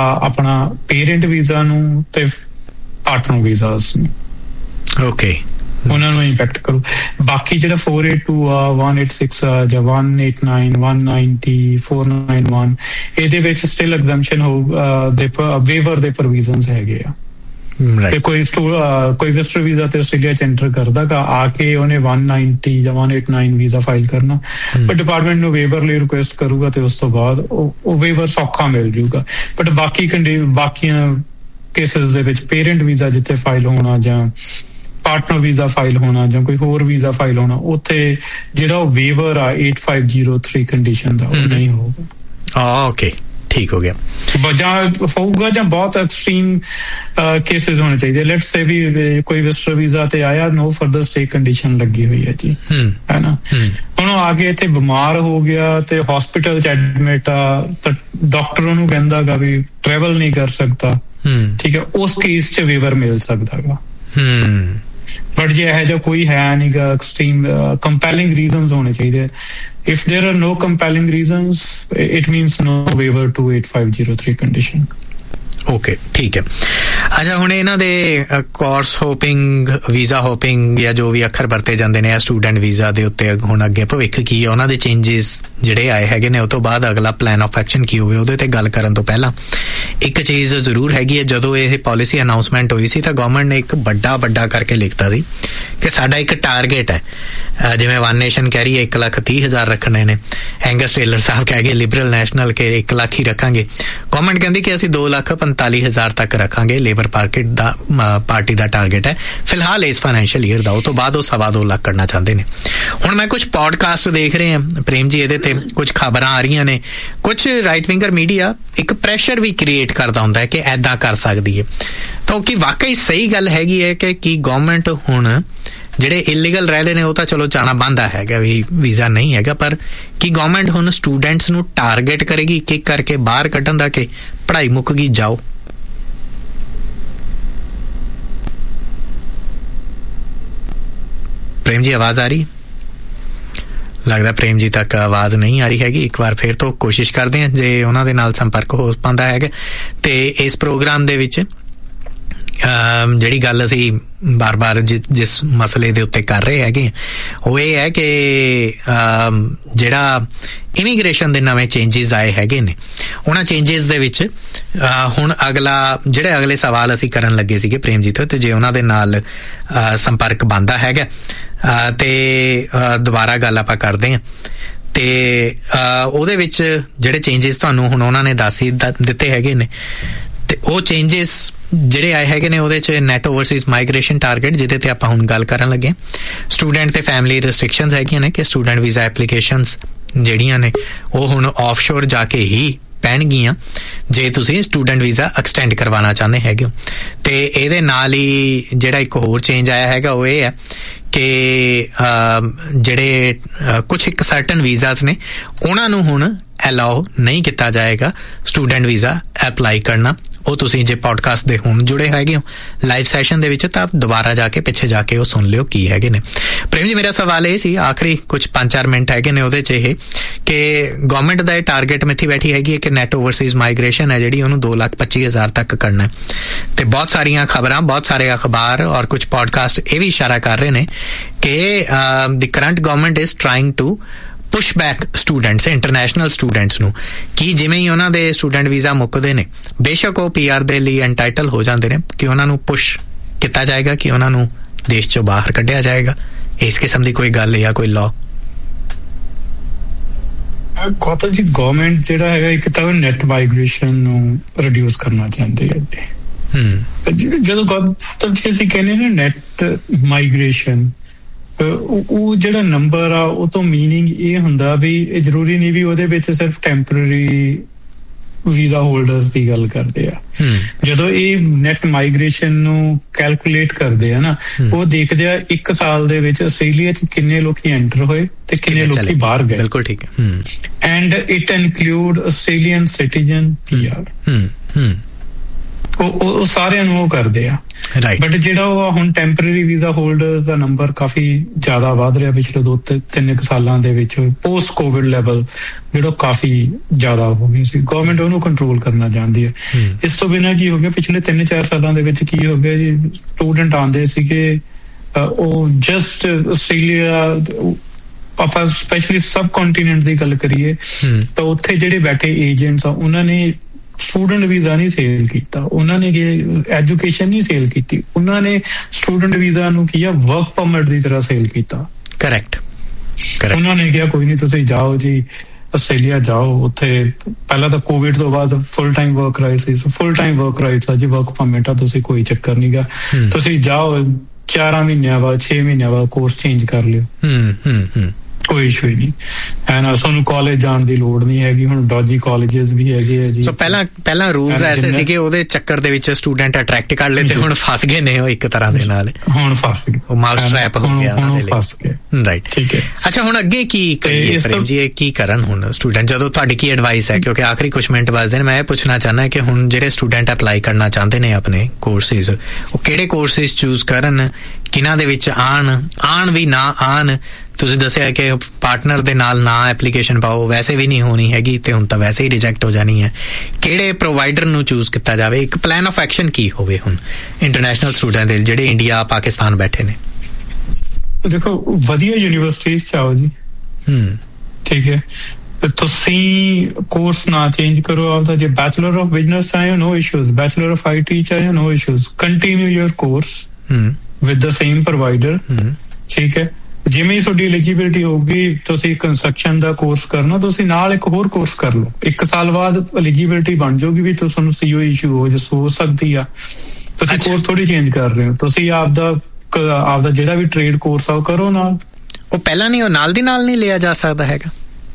ਆਪਣਾ ਪੇਰੈਂਟ ਵੀਜ਼ਾ ਨੂੰ ਤੇ ਪਾਰਟਨਰ ਵੀਜ਼ਾਸ ਨੂੰ। ਓਕੇ, ਉਹਨਾਂ ਨੂੰ ਇੰਪੈਕਟ ਕਰੂ। ਬਾਕੀ ਜਿਹੜਾ four eighty-two ਆ, one eighty-six ਆ ਜਾਂ one eighty-nine, one ninety, four ninety-one ਇਹਦੇ ਵਿੱਚ ਸਟਿਲ ਐਗਜ਼ੈਂਪਸ਼ਨ ਹੋ ਦੇ ਵੇਵਰ ਦੇ ਪ੍ਰੋਵੀਜ਼ਨਸ ਹੈਗੇ ਆ। ਤੇ ਕੋਈ ਕੋਈ ਵਿਜ਼ਟਰ ਵੀਜ਼ਾ ਤੇ ਆਸਟ੍ਰੇਲੀਆ ਚ ਐਂਟਰ ਕਰਦਾ ਗਾ, ਆ ਕੇ ਉਹਨੇ one ninety ਜਾਂ one eighty-nine ਵੀਜ਼ਾ ਫਾਈਲ ਕਰਨਾ, ਬਟ ਡਿਪਾਰਟਮੈਂਟ ਨੂੰ ਵੇਵਰ ਲਈ ਰਿਕੁਐਸਟ ਕਰੂਗਾ ਤੇ ਉਸ ਤੋਂ ਬਾਅਦ ਉਹ ਵੇਵਰ ਸੌਖਾ ਮਿਲ ਜੂਗਾ। ਬਟ ਬਾਕੀ ਕੰਡੀ ਬਾਕੀਆਂ ਕੇਸਿਸ ਦੇ ਵਿੱਚ ਪੇਰੈਂਟ ਵੀਜ਼ਾ ਜਿੱਥੇ ਫਾਈਲ ਹੋਣਾ ਜਾਂ ਪਾਰਟਨਰ ਵੀਜ਼ਾ ਫਾਈਲ ਹੋਣਾ ਜਾਂ ਕੋਈ ਹੋਰ ਵੀਜ਼ਾ ਫਾਈਲ ਹੋਣਾ, ਉੱਥੇ ਜਿਹੜਾ ਉਹ ਵੇਵਰ ਆ eight five zero three condition ਦਾ ਉਹ ਨਹੀਂ ਹੋਊਗਾ। ਓਕੇ, ਠੀਕ ਹੋ ਗਿਆ। ਜਾਂ ਹੋਊਗਾ ਜਾਂ ਬਹੁਤ ਐਕਸਟ੍ਰੀਮ ਕੇਸਿਸ ਹੋਣੇ ਚਾਹੀਦੇ। ਲੈਟਸ ਸੇ ਵੀ ਕੋਈ ਵਿਜ਼ਟਰ ਵੀਜ਼ਾ ਤੇ ਆਇਆ, ਨੋ ਫਰਦਰ ਸਟੇ ਕੰਡੀਸ਼ਨ ਲੱਗੀ ਹੋਈ ਹੈ ਜੀ, ਹੈ ਨਾ। ਹੁਣ ਉਹ ਆ ਕੇ ਇੱਥੇ ਬਿਮਾਰ ਹੋ ਗਿਆ ਤੇ ਹਸਪੀਟਲ ਚ ਐਡਮਿਟ ਆ, ਤਾਂ ਡਾਕਟਰ ਉਹਨੂੰ ਕਹਿੰਦਾ ਗਾ ਵੀ ਟਰੈਵਲ ਨਹੀਂ ਕਰ ਸਕਦਾ, ਠੀਕ ਹੈ, ਉਸ ਕੇਸ ਚ ਵੇਵਰ ਮਿਲ ਸਕਦਾ ਗਾ। ਬਟ ਜੇ ਇਹੋ ਜਿਹਾ ਕੋਈ ਹੈ ਨਹੀਂ ਗਾ, ਐਕਸਟ੍ਰੀਮ ਕੰਪੈਲਿੰਗ ਰੀਜ਼ਨਸ ਹੋਣੇ ਚਾਹੀਦੇ। If there are no compelling reasons, it means no waiver to eight five zero three condition. Okay, ਠੀਕ ਹੈ। ਅੱਛਾ, ਹੁਣ ਇਹਨਾਂ ਦੇ ਕੋਰਸ ਹੋਪਿੰਗ, ਵੀਜ਼ਾ ਹੋਪਿੰਗ ਜਾਂ ਜੋ ਵੀ ਅੱਖਰ ਵਰਤੇ ਜਾਂਦੇ ਨੇ ਸਟੂਡੈਂਟ ਵੀਜ਼ਾ ਦੇ ਉੱਤੇ, ਹੁਣ ਅੱਗੇ ਭਵਿੱਖ ਕੀ ਹੈ, ਉਹਨਾਂ ਦੇ ਚੇਂਜਿਸ ਜਿਹੜੇ ਆਏ ਹੈਗੇ ਨੇ, ਉਹ ਤੋਂ ਬਾਅਦ ਅਗਲਾ ਪਲਾਨ ਆਫ ਐਕਸ਼ਨ ਕੀ ਹੋਵੇ, ਉਹਦੇ ਤੇ ਗੱਲ ਕਰਨ ਤੋਂ ਪਹਿਲਾਂ ਇੱਕ ਚੀਜ਼ ਜ਼ਰੂਰ ਹੈਗੀ ਹੈ। ਜਦੋਂ ਇਹ ਪਾਲਿਸੀ ਅਨਾਊਂਸਮੈਂਟ ਹੋਈ ਸੀ ਤਾਂ ਗਵਰਨਮੈਂਟ ਨੇ ਇੱਕ ਵੱਡਾ ਵੱਡਾ ਕਰਕੇ ਲਿਖਤਾ ਸੀ ਕਿ ਸਾਡਾ ਇੱਕ ਟਾਰਗੇਟ ਹੈ, ਜਿਵੇਂ ਵਨ ਨੇਸ਼ਨ ਕਹਿ ਰਹੀ ਹੈ ਇੱਕ ਲੱਖ ਤੀਹ ਹਜ਼ਾਰ ਰੱਖਣੇ ਨੇ, ਐਂਗਸ ਟੇਲਰ ਸਾਹਿਬ ਕਹਿ ਗਏ ਲਿਬਰਲ ਨੈਸ਼ਨਲ ਕਿ ਇੱਕ ਲੱਖ ਹੀ ਰੱਖਾਂਗੇ, ਗਵਰਨਮੈਂਟ ਕਹਿੰਦੀ ਕਿ ਅਸੀਂ ਦੋ ਲੱਖ ਪੰਤਾਲੀ ਹਜ਼ਾਰ ਤੱਕ ਰੱਖਾਂਗੇ। ਲੇਬਰ ਪਾਰਟੀ ਦਾ ਪਾਰਟੀ ਦਾ ਟਾਰਗੇਟ ਹੈ ਫਿਲਹਾਲ ਇਸ ਫਾਈਨੈਂਸ਼ੀਅਲ ਈਅਰ ਦਾ। ਉਹ ਤੋਂ ਬਾਅਦ ਉਹ ਸਵਾ ਦੋ ਲੱਖ ਕਰਨਾ ਚਾਹੁੰਦੇ ਨੇ। ਹੁਣ ਮੈਂ ਕੁਝ ਪੋਡਕਾਸਟ ਦੇਖ ਰਹੇ ਹਾਂ ਪ੍ਰੇਮ ਜੀ, ਇਹਦੇ ਤੇ ਕੁਝ ਖਬਰਾਂ ਆ ਰਹੀਆਂ ਨੇ, ਕੁਝ ਰਾਈਟ ਵਿੰਗਰ ਮੀਡੀਆ ਇੱਕ ਪ੍ਰੈਸ਼ਰ ਵੀ ਕ੍ਰੀਏਟ ਕਰਦਾ ਹੁੰਦਾ ਹੈ ਕਿ ਐਦਾਂ ਕਰ ਸਕਦੀ ਹੈ। ਤਾਂ ਕੀ ਵਾਕਈ ਸਹੀ ਗੱਲ ਹੈਗੀ ਹੈ ਕਿ ਕੀ ਗਵਰਨਮੈਂਟ ਹੁਣ ਜਿਹੜੇ ਇਲੀਗਲ ਰਹਿ ਰਹੇ ਨੇ ਉਹ ਤਾਂ ਚਲੋ ਜਾਣਾ ਬੰਦ ਹੈਗਾ ਵੀ ਵੀਜ਼ਾ ਨਹੀਂ ਹੈਗਾ, ਪਰ ਕੀ ਗਵਰਨਮੈਂਟ ਹੁਣ ਸਟੂਡੈਂਟਸ ਨੂੰ ਟਾਰਗੇਟ ਕਰੇਗੀ ਇੱਕ ਇੱਕ ਕਰਕੇ ਬਾਹਰ ਕੱਢਣ ਦਾ ਕਿ ਪੜ੍ਹਾਈ ਮੁੱਕ ਗਈ ਜਾਓ? ਪ੍ਰੇਮ ਜੀ ਆਵਾਜ਼ ਆ ਰਹੀ? ਲੱਗਦਾ ਪ੍ਰੇਮ ਜੀ ਤੱਕ ਆਵਾਜ਼ ਨਹੀਂ ਆ ਰਹੀ ਹੈਗੀ। ਇੱਕ ਵਾਰ ਫਿਰ ਤੋਂ ਕੋਸ਼ਿਸ਼ ਕਰਦੇ ਹਾਂ ਜੇ ਉਹਨਾਂ ਦੇ ਨਾਲ ਸੰਪਰਕ ਹੋ ਪਾਉਂਦਾ ਹੈਗਾ। ਤੇ ਇਸ ਪ੍ਰੋਗਰਾਮ ਦੇ ਵਿੱਚ ਜਿਹੜੀ ਗੱਲ ਅਸੀਂ ਬਾਰ ਬਾਰ ਜਿਸ ਮਸਲੇ ਦੇ ਉੱਤੇ ਕਰ ਰਹੇ ਹੈਗੇ ਉਹ ਇਹ ਹੈ ਕਿ ਜਿਹੜਾ ਇਮੀਗ੍ਰੇਸ਼ਨ ਦੇ ਨਵੇਂ ਚੇਂਜਿਸ ਆਏ ਹੈਗੇ ਨੇ, ਉਹਨਾਂ ਚੇਂਜਿਸ ਦੇ ਵਿੱਚ ਹੁਣ ਅਗਲਾ ਜਿਹੜੇ ਅਗਲੇ ਸਵਾਲ ਅਸੀਂ ਕਰਨ ਲੱਗੇ ਸੀਗੇ ਪ੍ਰੇਮ ਜੀ ਤੋਂ, ਤੇ ਜੇ ਉਹਨਾਂ ਦੇ ਨਾਲ ਸੰਪਰਕ ਬਣਦਾ ਹੈਗਾ ਤੇ ਦੁਬਾਰਾ ਗੱਲ ਆਪਾਂ ਕਰਦੇ ਹਾਂ। ਤੇ ਉਹਦੇ ਵਿੱਚ ਜਿਹੜੇ ਚੇਂਜਿਸ ਤੁਹਾਨੂੰ ਹੁਣ ਉਹਨਾਂ ਨੇ ਦੱਸ ਹੀ ਦਿੱਤੇ ਹੈਗੇ ਨੇ, ਤੇ ਉਹ ਚੇਂਜਿਸ ਜਿਹੜੇ ਆਏ ਹੈਗੇ ਨੇ ਉਹਦੇ 'ਚ ਨੈਟ ਓਵਰਸੀਜ਼ ਮਾਈਗ੍ਰੇਸ਼ਨ ਟਾਰਗੇਟ, ਜਿਹਦੇ ਤੇ ਆਪਾਂ ਹੁਣ ਗੱਲ ਕਰਨ ਲੱਗੇ। ਸਟੂਡੈਂਟ ਤੇ ਫੈਮਿਲੀ ਰਿਸਟ੍ਰਿਕਸ਼ਨਸ ਹੈਗੀਆਂ ਨੇ ਕਿ ਸਟੂਡੈਂਟ ਵੀਜ਼ਾ ਐਪਲੀਕੇਸ਼ਨਸ ਜਿਹੜੀਆਂ ਨੇ ਉਹ ਹੁਣ ਆਫਸ਼ੋਰ ਜਾ ਕੇ ਹੀ ਪੈਣਗੀਆਂ ਜੇ ਤੁਸੀਂ ਸਟੂਡੈਂਟ ਵੀਜ਼ਾ ਐਕਸਟੈਂਡ ਕਰਵਾਉਣਾ ਚਾਹੁੰਦੇ ਹੈਗੇ ਹੋ। ਤੇ ਇਹਦੇ ਨਾਲ ਹੀ ਜਿਹੜਾ ਇੱਕ ਹੋਰ ਚੇਂਜ ਆਇਆ ਹੈਗਾ ਉਹ ਇਹ ਹੈ ਕਿ ਜਿਹੜੇ ਕੁਛ ਇੱਕ ਸਰਟਨ ਵੀਜ਼ਾਸ ਨੇ ਉਹਨਾਂ ਨੂੰ ਹੁਣ ਅਲਾਓ ਨਹੀਂ ਕੀਤਾ ਜਾਏਗਾ ਸਟੂਡੈਂਟ ਵੀਜ਼ਾ ਅਪਲਾਈ ਕਰਨਾ। ਉਹ ਤੁਸੀਂ ਜੇ ਪੋਡਕਾਸਟ ਦੇ ਹੁਣ ਜੁੜੇ ਹੈਗੇ ਹੋ ਲਾਈਵ ਸੈਸ਼ਨ ਦੇ ਵਿੱਚ ਤਾਂ ਦੁਬਾਰਾ ਜਾ ਕੇ ਪਿੱਛੇ ਜਾ ਕੇ ਉਹ ਸੁਣ ਲਿਓ ਕੀ ਹੈਗੇ ਨੇ। ਪ੍ਰੇਮ ਜੀ, ਮੇਰਾ ਸਵਾਲ ਇਹ ਸੀ ਆਖਰੀ ਕੁਝ ਪੰਜ ਚਾਰ ਮਿੰਟ ਹੈਗੇ ਨੇ ਉਹਦੇ 'ਚ, ਇਹ ਕਿ ਗਵਰਨਮੈਂਟ ਦਾ ਇਹ ਟਾਰਗੇਟ ਮਿੱਥੀ ਬੈਠੀ ਹੈਗੀ ਹੈ ਕਿ ਨੈਟ ਓਵਰਸੀਜ਼ ਮਾਈਗ੍ਰੇਸ਼ਨ ਹੈ ਜਿਹੜੀ ਉਹਨੂੰ ਦੋ ਲੱਖ ਪੱਚੀ ਹਜ਼ਾਰ ਤੱਕ ਕਰਨਾ ਹੈ। ਤੇ ਬਹੁਤ ਸਾਰੀਆਂ ਖਬਰਾਂ, ਬਹੁਤ ਸਾਰੇ ਅਖਬਾਰ ਔਰ ਕੁਝ ਪੋਡਕਾਸਟ ਇਹ ਵੀ ਇਸ਼ਾਰਾ ਕਰ ਰਹੇ ਨੇ ਕਿ ਦੀ current government is trying to push back students, international students ਨੂੰ, ਕਿ ਜਿਵੇਂ ਹੀ ਉਹਨਾਂ ਦੇ ਸਟੂਡੈਂਟ ਵੀਜ਼ਾ ਮੁੱਕਦੇ ਨੇ ਬੇਸ਼ੱਕ ਉਹ ਪੀ ਆਰ ਦੇ ਲਈ ਐਂਟਾਈਟਲ ਹੋ ਜਾਂਦੇ ਨੇ, ਕਿ ਉਹਨਾਂ ਨੂੰ ਪੁਸ਼ ਕੀਤਾ ਜਾਏਗਾ ਕਿ ਉਹਨਾਂ ਨੂੰ ਦੇਸ਼ ਚੋਂ ਬਾਹਰ ਕੱਢਿਆ ਜਾਏਗਾ। ਇਸ ਕਿਸਮ ਦੀ ਕੋਈ ਗੱਲ ਜਾਂ ਕੋਈ ਲਾਅ? ਕੌਤਲ ਜੀ, ਗਵਰਨਮੈਂਟ ਜਿਹੜਾ ਹੈਗਾ ਇੱਕ ਤਾਂ ਨੈਟ ਮਾਈਗ੍ਰੇਸ਼ਨ ਨੂੰ ਰਿਡਿਊਸ ਕਰਨਾ ਚਾਹੁੰਦੇ ਹੈ। ਜਦੋਂ ਕੌਤਲ ਜੀ ਅਸੀਂ ਕਹਿੰਦੇ ਨਾ ਨੈਟ ਮਾਈਗ੍ਰੇਸ਼ਨ, ਉਹ ਜਿਹੜਾ ਨੰਬਰ ਆ ਉਹ ਤੋਂ ਮੀਨਿੰਗ ਇਹ ਹੁੰਦਾ ਵੀ ਇਹ ਜ਼ਰੂਰੀ ਨਹੀਂ ਵੀ ਉਹਦੇ ਵਿੱਚ ਸਿਰਫ ਟੈਂਪਰੇਰੀ ਵੀਜ਼ਾ ਹੋਲਡਰਸ ਦੀ ਗੱਲ ਕਰਦੇ ਆ। ਜਦੋਂ ਇਹ ਨੈਟ ਮਾਈਗ੍ਰੇਸ਼ਨ ਨੂੰ ਕੈਲਕੂਲੇਟ ਕਰਦੇ ਆ ਨਾ, ਉਹ ਦੇਖਦੇ ਆ ਇੱਕ ਸਾਲ ਦੇ ਵਿੱਚ ਆਸਟ੍ਰੇਲੀਆ ਚ ਕਿੰਨੇ ਲੋਕੀ ਐਂਟਰ ਹੋਏ ਤੇ ਕਿੰਨੇ ਲੋਕੀ ਬਾਹਰ ਗਏ। ਬਿਲਕੁਲ ਠੀਕ ਹੈ। And it include Australian citizen, P R, ਉਹ ਸਾਰਿਆਂ ਨੂੰ ਉਹ ਕਰਦੇ ਆ। ਬਟ ਜਿਹੜਾ ਉਹ ਹੁਣ ਟੈਂਪਰੇਰੀ ਵੀਜ਼ਾ ਹੋਲਡਰਸ ਦਾ ਨੰਬਰ ਕਾਫੀ ਜ਼ਿਆਦਾ ਵੱਧ ਰਿਹਾ ਪਿਛਲੇ ਦੋ ਤਿੰਨ ਕੁ ਸਾਲਾਂ ਦੇ ਵਿੱਚ, ਪੋਸਟ ਕੋਵਿਡ ਲੈਵਲ ਜਿਹੜਾ ਕਾਫੀ ਜ਼ਿਆਦਾ ਹੋ ਗਿਆ ਸੀ। ਗਵਰਨਮੈਂਟ ਉਹਨੂੰ ਕੰਟਰੋਲ ਕਰਨਾ ਚਾਹੁੰਦੀ ਹੈ। ਇਸ ਤੋਂ ਬਿਨਾਂ ਕੀ ਹੋ ਗਿਆ, ਪਿਛਲੇ ਤਿੰਨ ਚਾਰ ਸਾਲਾਂ ਦੇ ਵਿੱਚ ਕੀ ਹੋ ਗਿਆ ਜੀ, ਸਟੂਡੈਂਟ ਆਉਂਦੇ ਸੀਗੇ ਉਹ ਜਸਟ ਆਸਟ੍ਰੇਲੀਆ ਆਪਾਂ ਸਪੈਸ਼ਲੀ ਸਬ ਕੰਟੀਨੈਂਟ ਦੀ ਗੱਲ ਕਰੀਏ ਤਾਂ ਉੱਥੇ ਜਿਹੜੇ ਬੈਠੇ ਏਜੰਟਸ ਆ ਉਹਨਾਂ ਨੇ ਸਟੂਡੈਂਟ ਵੀਜ਼ਾ ਨਹੀਂ ਸੇਲ ਕੀਤਾ, ਉਹਨਾਂ ਨੇ ਐਜੂਕੇਸ਼ਨ ਨਹੀਂ ਸੇਲ ਕੀਤੀ, ਉਹਨਾਂ ਨੇ ਸਟੂਡੈਂਟ ਵੀਜ਼ਾ ਨੂੰ ਕੀ ਆ ਵਰਕ ਪਰਮਿਟ ਦੀ ਤਰ੍ਹਾਂ ਸੇਲ ਕੀਤਾ। ਕਰੈਕਟ। ਉਹਨਾਂ ਨੇ ਕਿਹਾ ਕੋਈ ਨਹੀਂ ਤੁਸੀਂ ਜਾਓ ਜੀ ਆਸਟ੍ਰੇਲੀਆ ਜਾਓ, ਉੱਥੇ ਪਹਿਲਾਂ ਤਾਂ ਕੋਵਿਡ ਤੋਂ ਬਾਅਦ ਫੁੱਲ ਟਾਈਮ ਵਰਕ ਰਾਈਟ ਸੀ, ਫੁੱਲ ਟਾਈਮ ਵਰਕ ਰਾਈਟ ਆ ਜੀ, ਵਰਕ ਪਰਮਿਟ ਆ, ਤੁਸੀਂ ਕੋਈ ਚੱਕਰ ਨੀ ਗਾ, ਤੁਸੀਂ ਜਾਓ ਚਾਰਾਂ ਮਹੀਨਿਆਂ ਬਾਅਦ ਛੇ ਮਹੀਨਿਆਂ ਬਾਅਦ ਕੋਰਸ ਚੇਂਜ ਕਰ ਲਿਓ, ਕੋਈ ਇਸ਼ੂ ਹੀ ਨਹੀਂ ਹੈ ਨਾ, ਤੁਹਾਨੂੰ ਕਾਲਜ ਜਾਣ ਦੀ ਲੋੜ ਨਹੀਂ ਹੈਗੀ। ਹੁਣ ਡੌਜੀ ਕਾਲਜਸ ਵੀ ਹੈਗੇ ਆ ਜੀ। ਪਹਿਲਾਂ ਪਹਿਲਾਂ ਰੂਲਸ ਐਸੇ ਸੀਗੇ, ਉਹਦੇ ਚੱਕਰ ਦੇ ਵਿੱਚ ਸਟੂਡੈਂਟ ਅਟਰੈਕਟ ਕਰ ਲਏ ਤੇ ਹੁਣ ਫਸ ਗਏ ਨੇ ਉਹ ਇੱਕ ਤਰ੍ਹਾਂ ਦੇ ਨਾਲ, ਹੁਣ ਫਸ ਗਏ, ਉਹ ਮਾਊਸ ਟ੍ਰੈਪ ਹੋ ਗਿਆ ਉਹਨਾਂ ਦੇ ਲਈ। ਰਾਈਟ, ਠੀਕ ਹੈ। ਅੱਛਾ, ਹੁਣ ਅੱਗੇ ਕੀ ਕਰੀਏ ਪ੍ਰੇਮ ਜੀ, ਇਹ ਕੀ ਕਰਨ ਹੁਣ ਸਟੂਡੈਂਟ? ਜਦੋਂ ਤੁਹਾਡੀ ਕੀ ਐਡਵਾਈਸ ਹੈ, ਕਿਉਂਕਿ ਆਖਰੀ ਕੁਛ ਮਿੰਟ ਬਚਦੇ ਨੇ, ਮੈਂ ਇਹ ਪੁੱਛਣਾ ਚਾਹੁੰਦਾ ਕਿ ਹੁਣ ਜਿਹੜੇ ਸਟੂਡੈਂਟ ਅਪਲਾਈ ਕਰਨਾ ਚਾਹੁੰਦੇ ਨੇ ਆਪਣੇ ਕੋਰਸਿਸ, ਉਹ ਕਿਹੜੇ ਕੋਰਸਿਸ ਚੂਜ਼ ਕਰਨ, ਕਿਹਨਾਂ ਦੇ ਵਿੱਚ ਆਣ ਆਣ ਵੀ ਨਾ ਆਣ? ਤੁਸੀਂ ਦੱਸਿਆ ਕਿ ਪਾਰਟਨਰ ਦੇ ਨਾਲ ਨਾ ਐਪਲੀਕੇਸ਼ਨ ਪਾਓ, ਵੈਸੇ ਵੀ ਨਹੀਂ ਹੋਣੀ ਹੈਗੀ ਤੇ ਹੁਣ ਤਾਂ ਵੈਸੇ ਹੀ ਰਿਜੈਕਟ ਹੋ ਜਾਣੀ ਹੈ। ਕਿਹੜੇ ਪ੍ਰੋਵਾਈਡਰ ਨੂੰ ਚੂਜ਼ ਕੀਤਾ ਜਾਵੇ? ਇੱਕ ਪਲਾਨ ਆਫ ਐਕਸ਼ਨ ਕੀ ਹੋਵੇ ਹੁਣ ਇੰਟਰਨੈਸ਼ਨਲ ਸਟੂਡੈਂਟ ਦੇ ਜਿਹੜੇ ਇੰਡੀਆ ਪਾਕਿਸਤਾਨ ਬੈਠੇ ਨੇ? ਦੇਖੋ, ਵਧੀਆ ਯੂਨੀਵਰਸਿਟੀਜ਼ ਚ ਆਓ ਜੀ, ਹਮ ਠੀਕ ਹੈ। ਤੁਸੀਂ ਕੋਰਸ ਨਾ ਚੇਂਜ ਕਰੋ ਆਪਦਾ। ਜੇ ਬੈਚਲਰ ਆਫ ਬਿਜ਼ਨਸ ਚਾਹੇ ਨੋ issues, bachelor of I T ਚਾਹੇ ਨੋ issues, continue your course with the same provider, ਠੀਕ ਹੈ। ਜਿਵੇਂ ਹੀ ਤੁਹਾਡੀ ਐਲੀਜੀਬਿਲਿਟੀ ਹੋਊਗੀ, ਤੁਸੀਂ ਕੰਸਟਰਕਸ਼ਨ ਦਾ ਕੋਰਸ ਕਰਨਾ, ਤੁਸੀਂ ਨਾਲ ਇੱਕ ਹੋਰ ਕੋਰਸ ਕਰ ਲਓ, ਇੱਕ ਸਾਲ ਬਾਅਦ ਐਲੀਜੀਬਿਲਿਟੀ ਬਣ ਜਾਊਗੀ ਵੀ ਤੁਹਾਨੂੰ ਸੀਓ ਇਸ਼ੂ ਹੋ ਜਿਸ ਹੋ ਸਕਦੀ ਆ। ਤੁਸੀਂ ਕੋਰਸ ਥੋੜੀ ਚੇਂਜ ਕਰ ਰਹੇ ਹੋ, ਤੁਸੀਂ ਆਪਦਾ ਆਪਦਾ ਜਿਹੜਾ ਵੀ ਟ੍ਰੇਡ ਕੋਰਸ ਆ ਉਹ ਕਰੋ ਨਾਲ। ਉਹ ਪਹਿਲਾਂ ਨਹੀਂ, ਉਹ ਨਾਲ ਦੀ ਨਾਲ ਨਹੀਂ ਲਿਆ ਜਾ ਸਕਦਾ ਹੈਗਾ?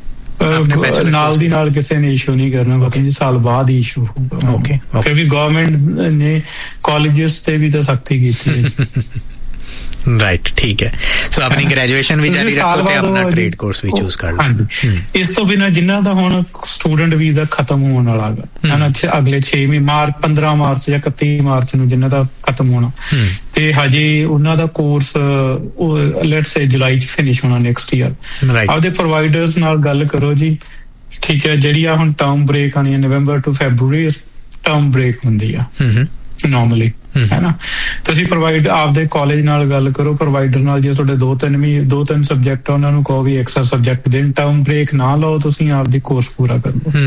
ਨਾਲ ਦੀ ਨਾਲ ਕਿਸੇ ਨੇ ਇਸ਼ੂ ਨਹੀਂ ਕਰਨਾ, ਪਤਾ ਨਹੀਂ ਸਾਲ ਬਾਅਦ ਹੀ ਇਸ਼ੂ ਹੋਊਗਾ, ਕਿਉਂਕਿ ਗਵਰਨਮੈਂਟ ਨੇ ਕਾਲਜਸ ਤੇ ਵੀ ਤਾਂ ਸਖਤੀ ਕੀਤੀ ਹੈ। ਰਾਈਟ, ਠੀਕ ਹੈ। ਸੋ ਆਪਣੀ ਗ੍ਰੈਜੂਏਸ਼ਨ ਵੀ ਜਾਰੀ ਰੱਖੋ ਤੇ ਆਪਣਾ ਟ੍ਰੇਡ ਕੋਰਸ ਵੀ ਚੂਜ਼ ਕਰ ਲਓ। ਇਸ ਤੋਂ ਬਿਨਾਂ ਜਿਨ੍ਹਾਂ ਦਾ ਹੁਣ ਸਟੂਡੈਂਟ ਵੀਜ਼ਾ ਖਤਮ ਹੋਣ ਵਾਲਾ ਹੈ ਨਾ, ਅਗਲੇ ਛੇ ਮਹੀਨੇ ਮਾਰਚ ਪੰਦਰਾਂ ਮਾਰਚ ਜਾਂ ਇਕੱਤੀ ਮਾਰਚ ਨੂੰ ਜਿਨ੍ਹਾਂ ਦਾ ਖਤਮ ਹੋਣਾ, ਤੇ ਹਜੇ ਉਹਨਾਂ ਦਾ ਕੋਰਸ ਲੈਟਸ ਸੇ ਜੁਲਾਈ ਚ ਫਿਨਿਸ਼ ਹੋਣਾ ਨੈਕਸਟ ਈਅਰ, ਆਪਦੇ ਪ੍ਰੋਵਾਈਡਰਸ ਨਾਲ ਗੱਲ ਕਰੋ ਜੀ, ਠੀਕ ਹੈ। ਜਿਹੜੀ ਆ ਹੁਣ ਟਰਮ ਬ੍ਰੇਕ ਆਣੀ ਹੈ ਨਵੰਬਰ ਟੂ ਫੈਬਰੂਰੀ, ਟਰਮ ਬ੍ਰੇਕ ਹੁੰਦੀ ਆ ਨੋਰਮਲੀ, ਹੈ ਨਾ। ਤੁਸੀਂ ਪ੍ਰੋਵਾਈਡ ਆਪਦੇ ਕਾਲਜ ਨਾਲ ਗੱਲ ਕਰੋ, ਪ੍ਰੋਵਾਈਡਰ ਨਾਲ, ਜੇ ਤੁਹਾਡੇ ਦੋ ਤਿੰਨ ਵੀ ਦੋ ਤਿੰਨ ਸਬਜੈਕਟ ਆ ਉਹਨਾਂ ਨੂੰ ਕਹੋ ਵੀ ਐਕਸਟਰਾ ਸਬਜੈਕਟ ਦੇਣ, ਟਰਮ ਬ੍ਰੇਕ ਨਾ ਲਓ, ਤੁਸੀਂ ਆਪਦੀ ਕੋਰਸ ਪੂਰਾ ਕਰ ਲਓ,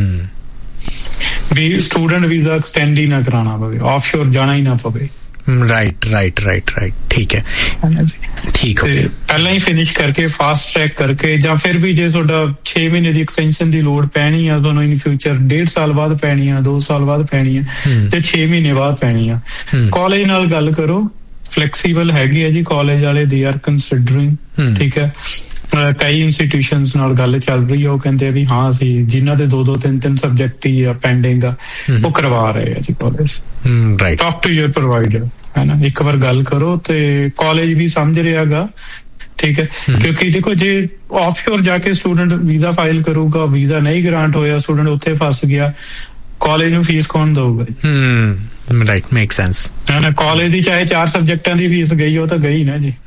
ਵੀ ਸਟੂਡੈਂਟ ਵੀਜ਼ਾ ਐਕਸਟੈਂਡ ਹੀ ਨਾ ਕਰਾਉਣਾ ਪਵੇ, ਆਫਸ਼ੋਰ ਜਾਣਾ ਹੀ ਨਾ ਪਵੇ। ਰਾਈਟ ਰਾਈਟ ਰਾਈਟ ਰਾਈਟ ਠੀਕ ਹੈ, ਠੀਕ ਹੋ ਗਿਆ। ਪਹਿਲਾਂ ਹੀ ਫਿਨਿਸ਼ ਕਰਕੇ ਫਾਸਟ ਟਰੈਕ ਕਰਕੇ, ਜਾਂ ਫਿਰ ਵੀ ਜੇ ਤੁਹਾਡਾ ਛੇ ਮਹੀਨੇ ਦੀ ਐਕਸਟੈਂਸ਼ਨ ਦੀ ਲੋੜ ਪੈਣੀ ਆ ਤੁਹਾਨੂੰ ਇਨ ਫਿਊਚਰ, ਡੇਢ ਸਾਲ ਬਾਅਦ ਪੈਣੀ ਆ, ਦੋ ਸਾਲ ਬਾਅਦ ਪੈਣੀ ਆ, ਤੇ ਛੇ ਮਹੀਨੇ ਬਾਅਦ ਪੈਣੀ ਆ, ਕਾਲਜ ਨਾਲ ਗੱਲ ਕਰੋ, ਫਲੈਕਸੀਬਲ ਹੈਗੀ ਆ ਜੀ ਕਾਲਜ ਵਾਲੇ, ਦੇ ਆਰ ਕੰਸੀਡਰਿੰਗ, ਠੀਕ ਹੈ। ਕਈ ਇੰਸਟੀਟਿਊਸ਼ਨਸ ਨਾਲ ਗੱਲ ਚੱਲ ਰਹੀ ਆ, ਉਹ ਕਹਿੰਦੇ ਆ ਵੀ ਹਾਂ ਅਸੀਂ ਜਿਨ੍ਹਾਂ ਦੇ ਦੋ ਦੋ ਤਿੰਨ ਤਿੰਨ ਸਬਜੈਕਟ ਹੀ ਆ ਪੈਂਡਿੰਗ ਆ, ਉਹ ਕਰਵਾ ਰਹੇ ਆ ਜੀ college. Talk to your provider, ਹੈ ਨਾ, ਇੱਕ ਵਾਰ ਗੱਲ ਕਰੋ, ਤੇ ਕਾਲਜ ਵੀ ਸਮਝ ਰਿਹਾਗਾ, ਠੀਕ ਹੈ। ਕਿਉਂਕਿ ਦੇਖੋ, ਜੇ ਆਫਸ਼ੋਰ ਜਾ ਕੇ ਸਟੂਡੈਂਟ ਵੀਜ਼ਾ ਫਾਈਲ ਕਰੂਗਾ, ਵੀਜ਼ਾ ਨਹੀਂ ਗ੍ਰਾਂਟ ਹੋਇਆ, ਸਟੂਡੈਂਟ ਉੱਥੇ ਫਸ ਗਿਆ, ਕਾਲਜ ਨੂੰ ਫੀਸ ਕੌਣ ਦਊਗਾ? ਰਾਈਟ, ਮੇਕ ਸੈਂਸ, ਹੈ ਨਾ। ਕਾਲਜ ਦੀ ਚਾਹੇ ਚਾਰ ਸਬਜੈਕਟਾਂ ਦੀ ਫੀਸ ਗਈ, ਉਹ ਤਾਂ ਗਈ ਨਾ ਜੀ।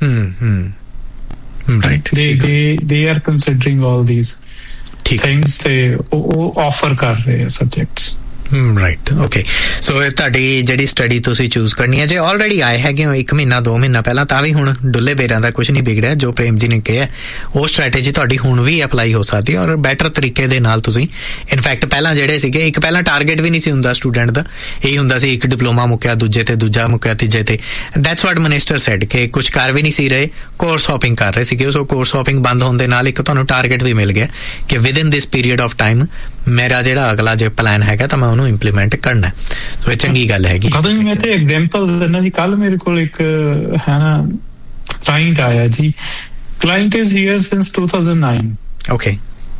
Right. They they they are considering all these things, ਤੇ ਉਹ ਆਫਰ ਕਰ ਰਹੇ ਆ ਸਬਜੈਕਟਸ। Right, okay. ਸੋ ਤੁਹਾਡੀ ਜਿਹੜੀ ਸਟੱਡੀ ਤੁਸੀਂ ਚੂਜ਼ ਕਰਨੀ ਹੈ, ਜੇ ਆਲਰੇਡੀ ਆਏ ਹੈਗੇ ਹੋ ਇੱਕ ਮਹੀਨਾ ਦੋ ਮਹੀਨਾ ਪਹਿਲਾਂ, ਤਾਂ ਵੀ ਹੁਣ ਡੁੱਲੇ ਬੇਰਾਂ ਦਾ ਕੁਝ ਨਹੀਂ ਵਿਗੜਿਆ। ਜੋ ਪ੍ਰੇਮ ਜੀ ਨੇ ਕਿਹਾ, ਉਹ ਸਟ੍ਰੈਟੇਜੀ ਤੁਹਾਡੀ ਹੁਣ ਵੀ ਅਪਲਾਈ ਹੋ ਸਕਦੀ ਹੈ, ਔਰ ਬੈਟਰ ਤਰੀਕੇ ਦੇ ਨਾਲ ਤੁਸੀਂ, ਇਨਫੈਕਟ ਪਹਿਲਾਂ ਜਿਹੜੇ ਸੀਗੇ, ਇੱਕ ਪਹਿਲਾਂ ਟਾਰਗੇਟ ਵੀ ਨਹੀਂ ਸੀ ਹੁੰਦਾ ਸਟੂਡੈਂਟ ਦਾ, ਇਹ ਹੁੰਦਾ ਸੀ ਇੱਕ ਡਿਪਲੋਮਾ ਮੁੱਕਿਆ, ਦੂਜੇ ਤੇ ਦੂਜਾ ਮੁੱਕਿਆ, ਤੀਜੇ ਤੇ, ਦੈਟਸ ਵਾਟ ਮਿਨਿਸਟਰ ਸੈਡ, ਕਿ ਕੁਝ ਕਰ ਵੀ ਨਹੀਂ ਸੀ ਰਹੇ, ਕੋਰਸ ਹੌਪਿੰਗ ਕਰ ਰਹੇ ਸੀਗੇ। ਸੋ ਕੋਰਸ ਹੌਪਿੰਗ ਬੰਦ ਹੋਣ ਦੇ ਨਾਲ ਇੱਕ ਤੁਹਾਨੂੰ ਟਾਰਗੇਟ ਵੀ ਮਿਲ ਗਿਆ ਕਿ with in this period of time ਮੇਰਾ ਜਿਹੜਾ ਅਗਲਾ ਜੇ ਪਲਾਨ ਹੈਗਾ ਤਾਂ ਮੈਂ ਉਹਨੂੰ ਇੰਪਲੀਮੈਂਟ ਕਰਨਾ। ਸੋ ਇਹ ਚੰਗੀ ਗੱਲ ਹੈਗੀ। ਕਦੋਂ ਮੈਂ ਤੇ ਐਗਜ਼ਾਮਪਲ ਦਿੰਦਾ ਜੀ, ਕੱਲ ਮੇਰੇ ਕੋਲ ਇੱਕ ਹੈ ਨਾ ਕਲਾਇੰਟ ਆਇਆ ਜੀ, client is here since two thousand nine, okay,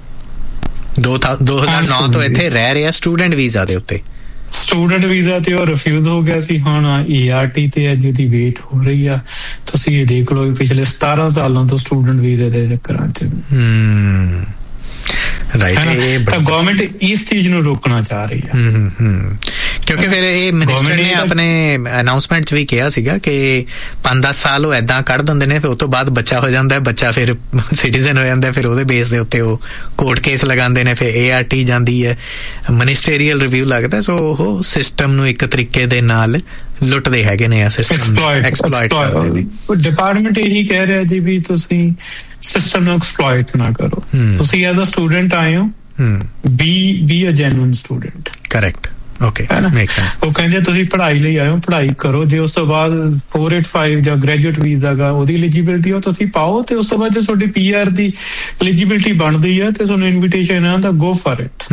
ਦੋ ਹਜ਼ਾਰ ਨੌ ਤੋਂ ਇੱਥੇ ਰਹਿ ਰਿਹਾ ਸਟੂਡੈਂਟ ਵੀਜ਼ਾ ਦੇ ਉੱਤੇ, ਸਟੂਡੈਂਟ ਵੀਜ਼ਾ ਤੇ ਉਹ ਰਿਫਿਊਜ਼ ਹੋ ਗਿਆ ਸੀ, ਹੁਣ ਈ ਆਰ ਟੀ ਤੇ ਅੱਜ ਉਹਦੀ ਵੇਟ ਹੋ ਰਹੀ ਆ। ਤੁਸੀਂ ਇਹ ਦੇਖ ਲਓ, ਪਿਛਲੇ ਸਤਾਰਾਂ ਸਾਲਾਂ ਤੋਂ ਸਟੂਡੈਂਟ ਵੀਜ਼ੇ ਦੇ ਚੱਕਰਾਂ ਚ। ਰਾਈਟ, ਤਾਂ ਗਵਰਨਮੈਂਟ ਇਸ ਚੀਜ਼ ਨੂੰ ਰੋਕਣਾ ਚਾਹ ਰਹੀ ਹੈ। ਕਿਉਂਕਿ ਫਿਰ ਇਹ ਮਿਨਿਸਟਰ ਨੇ ਆਪਣੇ ਅਨਾਉਂਸਮੈਂਟ 'ਚ ਵੀ ਕਿਹਾ ਸੀਗਾ ਕਿ ਪੰਜ ਦਸ ਸਾਲ ਉਹ ਏਦਾਂ ਕੱਢ ਦਿੰਦੇ ਨੇ, ਫਿਰ ਉਸ ਤੋਂ ਬਾਅਦ ਬੱਚਾ ਹੋ ਜਾਂਦਾ, ਬੱਚਾ ਫਿਰ ਸਿਟੀਜ਼ਨ ਹੋ ਜਾਂਦਾ, ਫਿਰ ਉਹਦੇ ਬੇਸ ਦੇ ਉੱਤੇ ਉਹ ਕੋਰਟ ਕੇਸ ਲਗਾਉਂਦੇ ਨੇ, ਫਿਰ ਏ ਆਰ ਟੀ ਜਾਂਦੀ ਹੈ, ਮਿਨਿਸਟਰੀਅਲ ਰਿਵਿਊ ਲੱਗਦਾ। ਸੋ ਉਹ ਸਿਸਟਮ ਨੂੰ ਇੱਕ ਤਰੀਕੇ ਦੇ ਨਾਲ ਲੁੱਟਦੇ ਹੈਗੇ ਨੇ, ਆ ਸਿਸਟਮ ਐਕਸਪਲੋਇਟ ਕਰਦੇ ਨੇ। ਡਿਪਾਰਟਮੈਂਟ ਇਹੀ ਕਹਿ ਰਿਹਾ ਜੀ ਵੀ ਤੁਸੀਂ ਸਿਸਟਮ ਨੂੰ ਐਕਸਪਲੋਇਟ ਨਾ ਕਰੋ। ਤੁਸੀਂ ਐਜ਼ ਅ ਸਟੂਡੈਂਟ ਆਏ ਹੋ, B be a genuine student. Correct, okay, make sense. ਉਹ ਕਹਿੰਦੇ ਤੁਸੀਂ ਪੜ੍ਹਾਈ ਲਈ ਆਏ ਹੋ, ਪੜ੍ਹਾਈ ਕਰੋ, ਜੇ ਉਸ ਤੋਂ ਬਾਅਦ four eighty-five ਜਾਂ ਗ੍ਰੈਜੂਏਟ ਵੀਜ਼ਾ ਗਾ ਉਹਦੀ ਐਲੀਜੀਬਿਲਿਟੀ ਹੋ ਤੁਸੀਂ ਪਾਓ, ਤੇ ਉਸ ਤੋਂ ਬਾਅਦ ਜੇ ਤੁਹਾਡੀ ਪੀ ਆਰ ਦੀ ਐਲੀਜੀਬਿਲਿਟੀ ਬਣਦੀ ਹੈ ਤੇ ਤੁਹਾਨੂੰ ਇਨਵੀਟੇਸ਼ਨ ਆਉਂਦਾ, ਗੋ ਫॉर ਇਟ।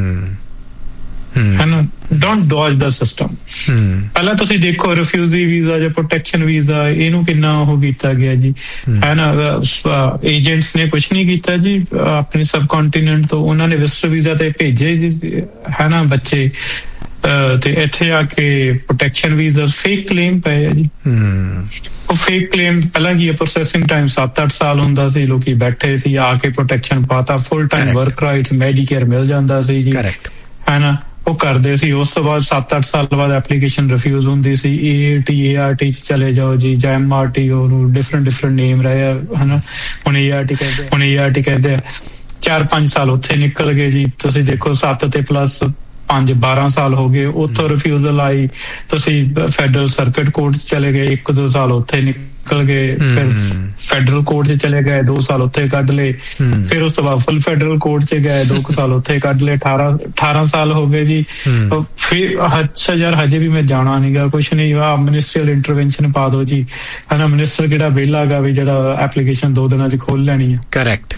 ਹੈ ਨਾ, ਡੋਂਟ ਡੋਜ ਦਾ ਸਿਸਟਮ। ਪਹਿਲਾਂ ਤੁਸੀਂ ਦੇਖੋ ਰਿਫਿਊਜੀ ਵੀਜ਼ਾ ਜਾਂ ਪ੍ਰੋਟੈਕਸ਼ਨ ਵੀਜ਼ਾ, ਇਹਨੂੰ ਕਿੰਨਾ ਉਹ ਕੀਤਾ ਗਿਆ ਜੀ, ਹੈ ਨਾ। ਏਜੰਟਸ ਨੇ ਕੁਛ ਨਹੀਂ ਕੀਤਾ ਜੀ, ਆਪਣੇ ਸਬ ਕੰਟੀਨੈਂਟ ਤੋਂ ਉਹਨਾਂ ਨੇ ਵਿਜ਼ਟਰ ਵੀਜ਼ਾ ਤੇ ਭੇਜੇ ਜੀ, ਹੈ ਨਾ, ਬੱਚੇ, ਤੇ ਇੱਥੇ ਆ ਕੇ ਪ੍ਰੋਟੈਕਸ਼ਨ ਵੀਜ਼ਾ ਫੇਕ ਕਲੇਮ ਪਏ ਆ ਜੀ। ਉਹ ਫੇਕ ਕਲੇਮ ਪਹਿਲਾਂ ਕੀ ਪ੍ਰੋਸੈਸਿੰਗ ਟਾਈਮ ਸੱਤ ਅੱਠ ਸਾਲ ਹੁੰਦਾ ਸੀ, ਲੋਕੀ ਬੈਠੇ ਸੀ, ਆ ਕੇ ਪ੍ਰੋਟੈਕਸ਼ਨ ਪਾਤਾ, full time work rights, Medicare ਮਿਲ ਜਾਂਦਾ ਸੀ ਜੀ, ਹੈ ਨਾ, ਉਹ ਕਰਦੇ ਸੀ। ਉਸ ਤੋਂ ਬਾਅਦ ਸੱਤ ਅੱਠ ਸਾਲ ਬਾਅਦ ਐਪਲੀਕੇਸ਼ਨ ਰਿਫਿਊਜ਼ ਹੁੰਦੀ ਸੀ, A T A R T ਚ ਚਲੇ ਜਾਓ ਜੀ, ਜਾਂ ਐਮ ਆਰ ਟੀ, ਉਹਨੂੰ ਡਿਫਰੈਂਟ ਡਿਫਰੈਂਟ ਨੇਮ ਰਹੇ ਆ, ਹਨਾ। ਹੁਣ ਏ ਆਰ ਟੀ ਕਹਿੰਦੇ ਹੁਣ ਏ ਆਰ ਟੀ ਕਹਿੰਦੇ ਆ। ਚਾਰ ਪੰਜ ਸਾਲ ਉੱਥੇ ਨਿਕਲ ਗਏ ਜੀ, ਤੁਸੀਂ ਦੇਖੋ ਸੱਤ ਤੇ ਪਲੱਸ ਪੰਜ ਬਾਰਾਂ ਸਾਲ ਹੋ ਗਏ। ਉੱਥੋਂ ਰਿਫਿਊਜ਼ਲ ਆਈ, ਤੁਸੀਂ ਫੈਡਰਲ ਸਰਕਟ ਕੋਰਟ ਚ ਚਲੇ ਗਏ, ਇੱਕ ਦੋ ਸਾਲ ਉੱਥੇ ਨਿਕਲ ਗਏ, ਫਿਰ ਫੈਡਰਲ ਕੋਰਟ ਚ ਚਲੇ ਗਏ, ਦੋ ਸਾਲ ਉੱਥੇ ਕੱਢ ਲਏ, ਫਿਰ ਉਸ ਤੋਂ ਬਾਅਦ ਫੁੱਲ ਫੈਡਰਲ ਕੋਰਟ ਚ ਗਏ, ਦੋ ਕੁ ਸਾਲ ਉੱਥੇ ਕੱਢ ਲਏ, ਅਠਾਰਾਂ ਅਠਾਰਾਂ ਸਾਲ ਹੋ ਗਏ ਜੀ। ਫਿਰ ਅੱਛਾ ਯਾਰ ਹਜੇ ਵੀ ਮੈਂ ਜਾਣਾ ਨੀ ਗਾ, ਕੁਛ ਨਹੀਂ, ਆਹ ਮਿਨਿਸਟਰੀਅਲ ਇੰਟਰਵੈਂਸ਼ਨ ਪਾ ਦੋ ਜੀ, ਹੈ ਨਾ। ਮਿਨਿਸਟਰ ਕਿਹੜਾ ਵਿਹਲਾ ਗਾ ਵੀ ਜਿਹੜਾ ਐਪਲੀਕੇਸ਼ਨ ਦੋ ਦਿਨਾਂ ਚ ਖੋਲ ਲੈਣੀ ਆ। ਕਰੈਕਟ,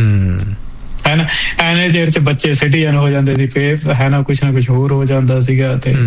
ਹੈ ਨਾ। ਐਨੇ ਚਿਰ ਚ ਬੱਚੇ ਸਿਟੀਜ਼ਨ ਹੋ ਜਾਂਦੇ ਸੀ, ਫਿਰ ਹੈ ਨਾ ਕੁਛ ਨਾ ਕੁਛ ਹੋਰ ਹੋ ਜਾਂਦਾ ਸੀਗਾ। ਤੇ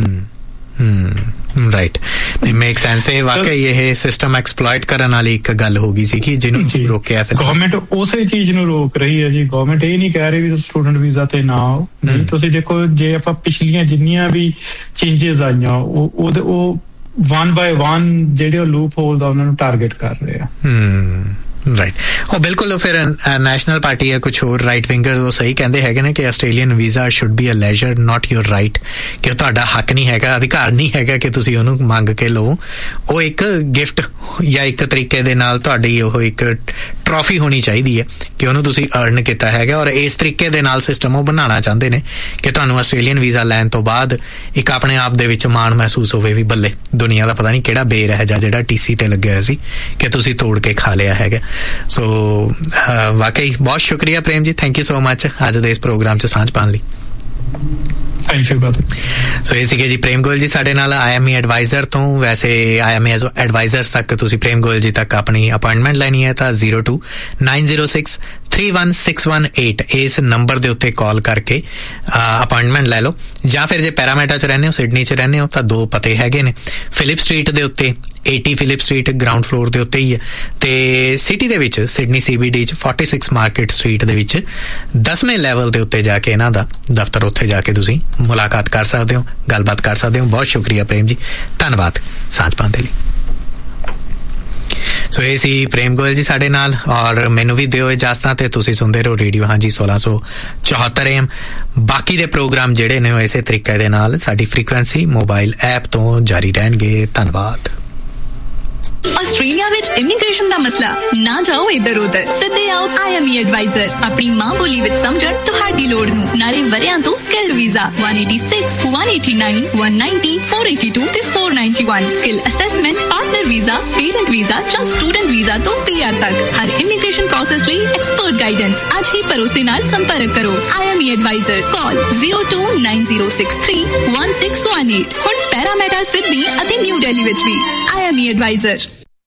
ਰਾਈਟ, ਮੇਕ ਸੈਂਸ। ਇਹ ਵਾਕਈ ਇਹ ਸਿਸਟਮ ਐਕਸਪਲੋਇਟ ਕਰਨ ਵਾਲੀ ਇੱਕ ਗੱਲ ਹੋ ਗਈ ਸੀ ਕਿ ਜਿਹਨੂੰ ਰੋਕਿਆ ਫਿਰ ਗਵਰਨਮੈਂਟ ਉਸੇ ਚੀਜ਼ ਨੂੰ ਰੋਕ ਰਹੀ ਹੈ ਜੀ। ਗਵਰਨਮੈਂਟ ਇਹ ਨਹੀਂ ਕਹਿ ਰਹੀ ਵੀ ਸਟੂਡੈਂਟ ਵੀਜ਼ਾ ਤੇ ਨਾ ਆਓ, ਨਹੀਂ। ਤੁਸੀਂ ਦੇਖੋ ਜੇ ਆਪਾਂ ਪਿਛਲੀਆਂ ਜਿੰਨੀਆਂ ਵੀ ਚੇਂਜਸ ਆਈਆਂ, ਉਹ ਉਹਦੇ ਉਹ ਵਨ ਬਾਏ ਵਨ ਜਿਹੜੇ ਉਹ ਲੂਪ ਹੋਲ ਦਾ ਉਹਨਾਂ ਨੂੰ ਟਾਰਗੇਟ ਕਰ ਰਹੇ ਆ। ਰਾਈਟ, ਉਹ ਬਿਲਕੁਲ। ਫਿਰ ਨੈਸ਼ਨਲ ਪਾਰਟੀ ਹੈ, ਕੁਛ ਹੋਰ ਰਾਈਟ ਵਿੰਗਰਸ, ਉਹ ਸਹੀ ਕਹਿੰਦੇ ਹੈਗੇ ਨੇ ਕਿ Australian visa should be a ledger, not your right, ਕਿ ਉਹ ਤੁਹਾਡਾ ਹੱਕ ਨਹੀਂ ਹੈਗਾ, ਅਧਿਕਾਰ ਨਹੀਂ ਹੈਗਾ ਕਿ ਤੁਸੀਂ ਉਹਨੂੰ ਮੰਗ ਕੇ ਲਓ। ਉਹ ਇੱਕ ਗਿਫਟ ਜਾਂ ਇੱਕ ਤਰੀਕੇ ਦੇ ਨਾਲ ਤੁਹਾਡੀ ਉਹ ਇੱਕ ਟਰੋਫੀ ਹੋਣੀ ਚਾਹੀਦੀ ਹੈ ਕਿ ਉਹਨੂੰ ਤੁਸੀਂ ਅਰਨ ਕੀਤਾ ਹੈਗਾ। ਔਰ ਇਸ ਤਰੀਕੇ ਦੇ ਨਾਲ ਸਿਸਟਮ ਉਹ ਬਣਾਉਣਾ ਚਾਹੁੰਦੇ ਨੇ ਕਿ ਤੁਹਾਨੂੰ ਆਸਟ੍ਰੇਲੀਅਨ ਵੀਜ਼ਾ ਲੈਣ ਤੋਂ ਬਾਅਦ ਇੱਕ ਆਪਣੇ ਆਪ ਦੇ ਵਿੱਚ ਮਾਣ ਮਹਿਸੂਸ ਹੋਵੇ ਵੀ ਬੱਲੇ, ਦੁਨੀਆ ਦਾ ਪਤਾ ਨਹੀਂ ਕਿਹੜਾ ਬੇਰ ਹੈ ਜਾਂ ਜਿਹੜਾ ਟੀਸੀ ਤੇ ਲੱਗਿਆ ਹੋਇਆ ਸੀ ਕਿ ਤੁਸੀਂ ਤੋੜ ਕੇ ਖਾ ਲਿਆ ਹੈਗਾ। ਸੋ ਵਾਕਈ ਬਹੁਤ ਸ਼ੁਕਰੀਆ Prem ji, thank you so much ਅੱਜ ਦੇ ਇਸ ਪ੍ਰੋਗਰਾਮ 'ਚ ਸਾਂਝ ਪਾਉਣ ਲਈ। ਸੋ ਇਹ ਸੀਗੇ ਜੀ ਪ੍ਰੇਮ ਗੋਇਲ ਜੀ ਸਾਡੇ ਨਾਲ, ਆਈ ਐਮ ਈ ਐਡਵਾਈਜ਼ਰ ਤੋਂ। ਵੈਸੇ ਆਈ ਐਮ ਈ ਐਡਵਾਈਜ਼ਰਸ ਤੱਕ ਤੁਸੀਂ ਪ੍ਰੇਮ ਗੋਇਲ ਜੀ ਤੱਕ ਆਪਣੀ ਅਪਾਇੰਟਮੈਂਟ ਲੈਣੀ ਹੈ ਤਾਂ zero two nine zero six three one six one eight ਇਸ ਨੰਬਰ ਦੇ ਉੱਤੇ ਕਾਲ ਕਰਕੇ ਅਪਾਇੰਟਮੈਂਟ ਲੈ ਲਓ। ਜਾਂ ਫਿਰ ਜੇ ਪੈਰਾਮੀਟਾ 'ਚ ਰਹਿੰਦੇ ਹੋ, ਸਿਡਨੀ 'ਚ ਰਹਿੰਦੇ ਹੋ, ਤਾਂ ਦੋ ਪਤੇ ਹੈਗੇ ਨੇ। ਫਿਲਿਪ ਸਟਰੀਟ ਦੇ ਉੱਤੇ eighty Philip street ground floor ਦੇ ਉੱਤੇ ਹੀ ਹੈ, ਤੇ ਸਿਟੀ ਦੇ ਵਿੱਚ ਸਿਡਨੀ ਸੀ ਬੀ ਡੀ 'ਚ forty-six ਮਾਰਕੀਟ ਸਟਰੀਟ ਦੇ ਵਿੱਚ ਦਸਵੇਂ ਲੈਵਲ ਦੇ ਉੱਤੇ ਜਾ ਕੇ ਇਹਨਾਂ ਦਾ ਦਫ਼ਤਰ, ਉੱਥੇ ਜਾ ਕੇ ਤੁਸੀਂ ਮੁਲਾਕਾਤ ਕਰ ਸਕਦੇ ਹੋ, ਗੱਲਬਾਤ ਕਰ ਸਕਦੇ ਹੋ। ਬਹੁਤ ਸ਼ੁਕਰੀਆ ਪ੍ਰੇਮ ਜੀ, ਧੰਨਵਾਦ ਸਾਂਝ ਪਾਉਣ ਦੇ ਲਈ। ਸੋ ਇਹ ਸੀ ਪ੍ਰੇਮ ਗੋਇਲ ਜੀ ਸਾਡੇ ਨਾਲ, ਔਰ ਮੈਨੂੰ ਵੀ ਦਿਓ ਇਜਾਜ਼ਤਾਂ ਤੇ ਤੁਸੀਂ ਸੁਣਦੇ ਰਹੋ ਰੇਡੀਓ ਹਾਂਜੀ ਸੋਲਾਂ ਸੌ ਚੌਹੱਤਰ ਏ ਐਮ। ਬਾਕੀ ਦੇ ਪ੍ਰੋਗਰਾਮ ਜਿਹੜੇ ਨੇ ਉਹ ਇਸੇ ਤਰੀਕੇ ਦੇ ਨਾਲ ਸਾਡੀ ਫ੍ਰੀਕੁਐਂਸੀ ਮੋਬਾਈਲ ਐਪ ਤੋਂ ਜਾਰੀ ਰਹਿਣਗੇ। ਧੰਨਵਾਦ। ਆਸਟ੍ਰੇਲੀਆ ਵਿੱਚ ਇਮੀਗ੍ਰੇਸ਼ਨ ਦਾ ਮਸਲਾ ਨਾ ਜਾਓ ਇੱਧਰ ਉੱਧਰ, ਸਿੱਧੇ ਆਓ ਆਈ ਐਮ ਈ ਐਡਵਾਈਜ਼ਰ। ਆਪਣੀ ਮਾਂ ਬੋਲੀ ਵਿੱਚ ਸਮਝਣ ਤੁਹਾਡੀ ਲੋੜ ਨੂੰ, ਨਾਲੇ ਵਰਿਆਂ ਤੋਂ skill visa one eighty-six, one eighty-nine, one ninety, four eighty-two ਤੇ four ninety-one, skill assessment, partner visa, parent visa ਜਾਂ ਸਟੂਡੈਂਟ ਵੀਜ਼ਾ ਤੋਂ ਪੀ ਆਰ ਤੱਕ ਹਰ ਇਮੀਗ੍ਰੇਸ਼ਨ ਪ੍ਰੋਸੈਸ ਲਈ ਐਕਸਪਰਟ ਗਾਈਡੈਂਸ। ਅੱਜ ਹੀ ਭਰੋਸੇ ਨਾਲ ਸੰਪਰਕ ਕਰੋ I M E advisor. Call zero two nine zero six three one six one eight। ਹੁਣ ਪੈਰਾਮੀਟਾ ਸਿਡਨੀ ਅਤੇ ਨਿਊ ਦਿੱਲੀ ਵਿੱਚ ਵੀ ਆਈ ਐਮ ਈ ਐਡਵਾਈਜ਼ਰ।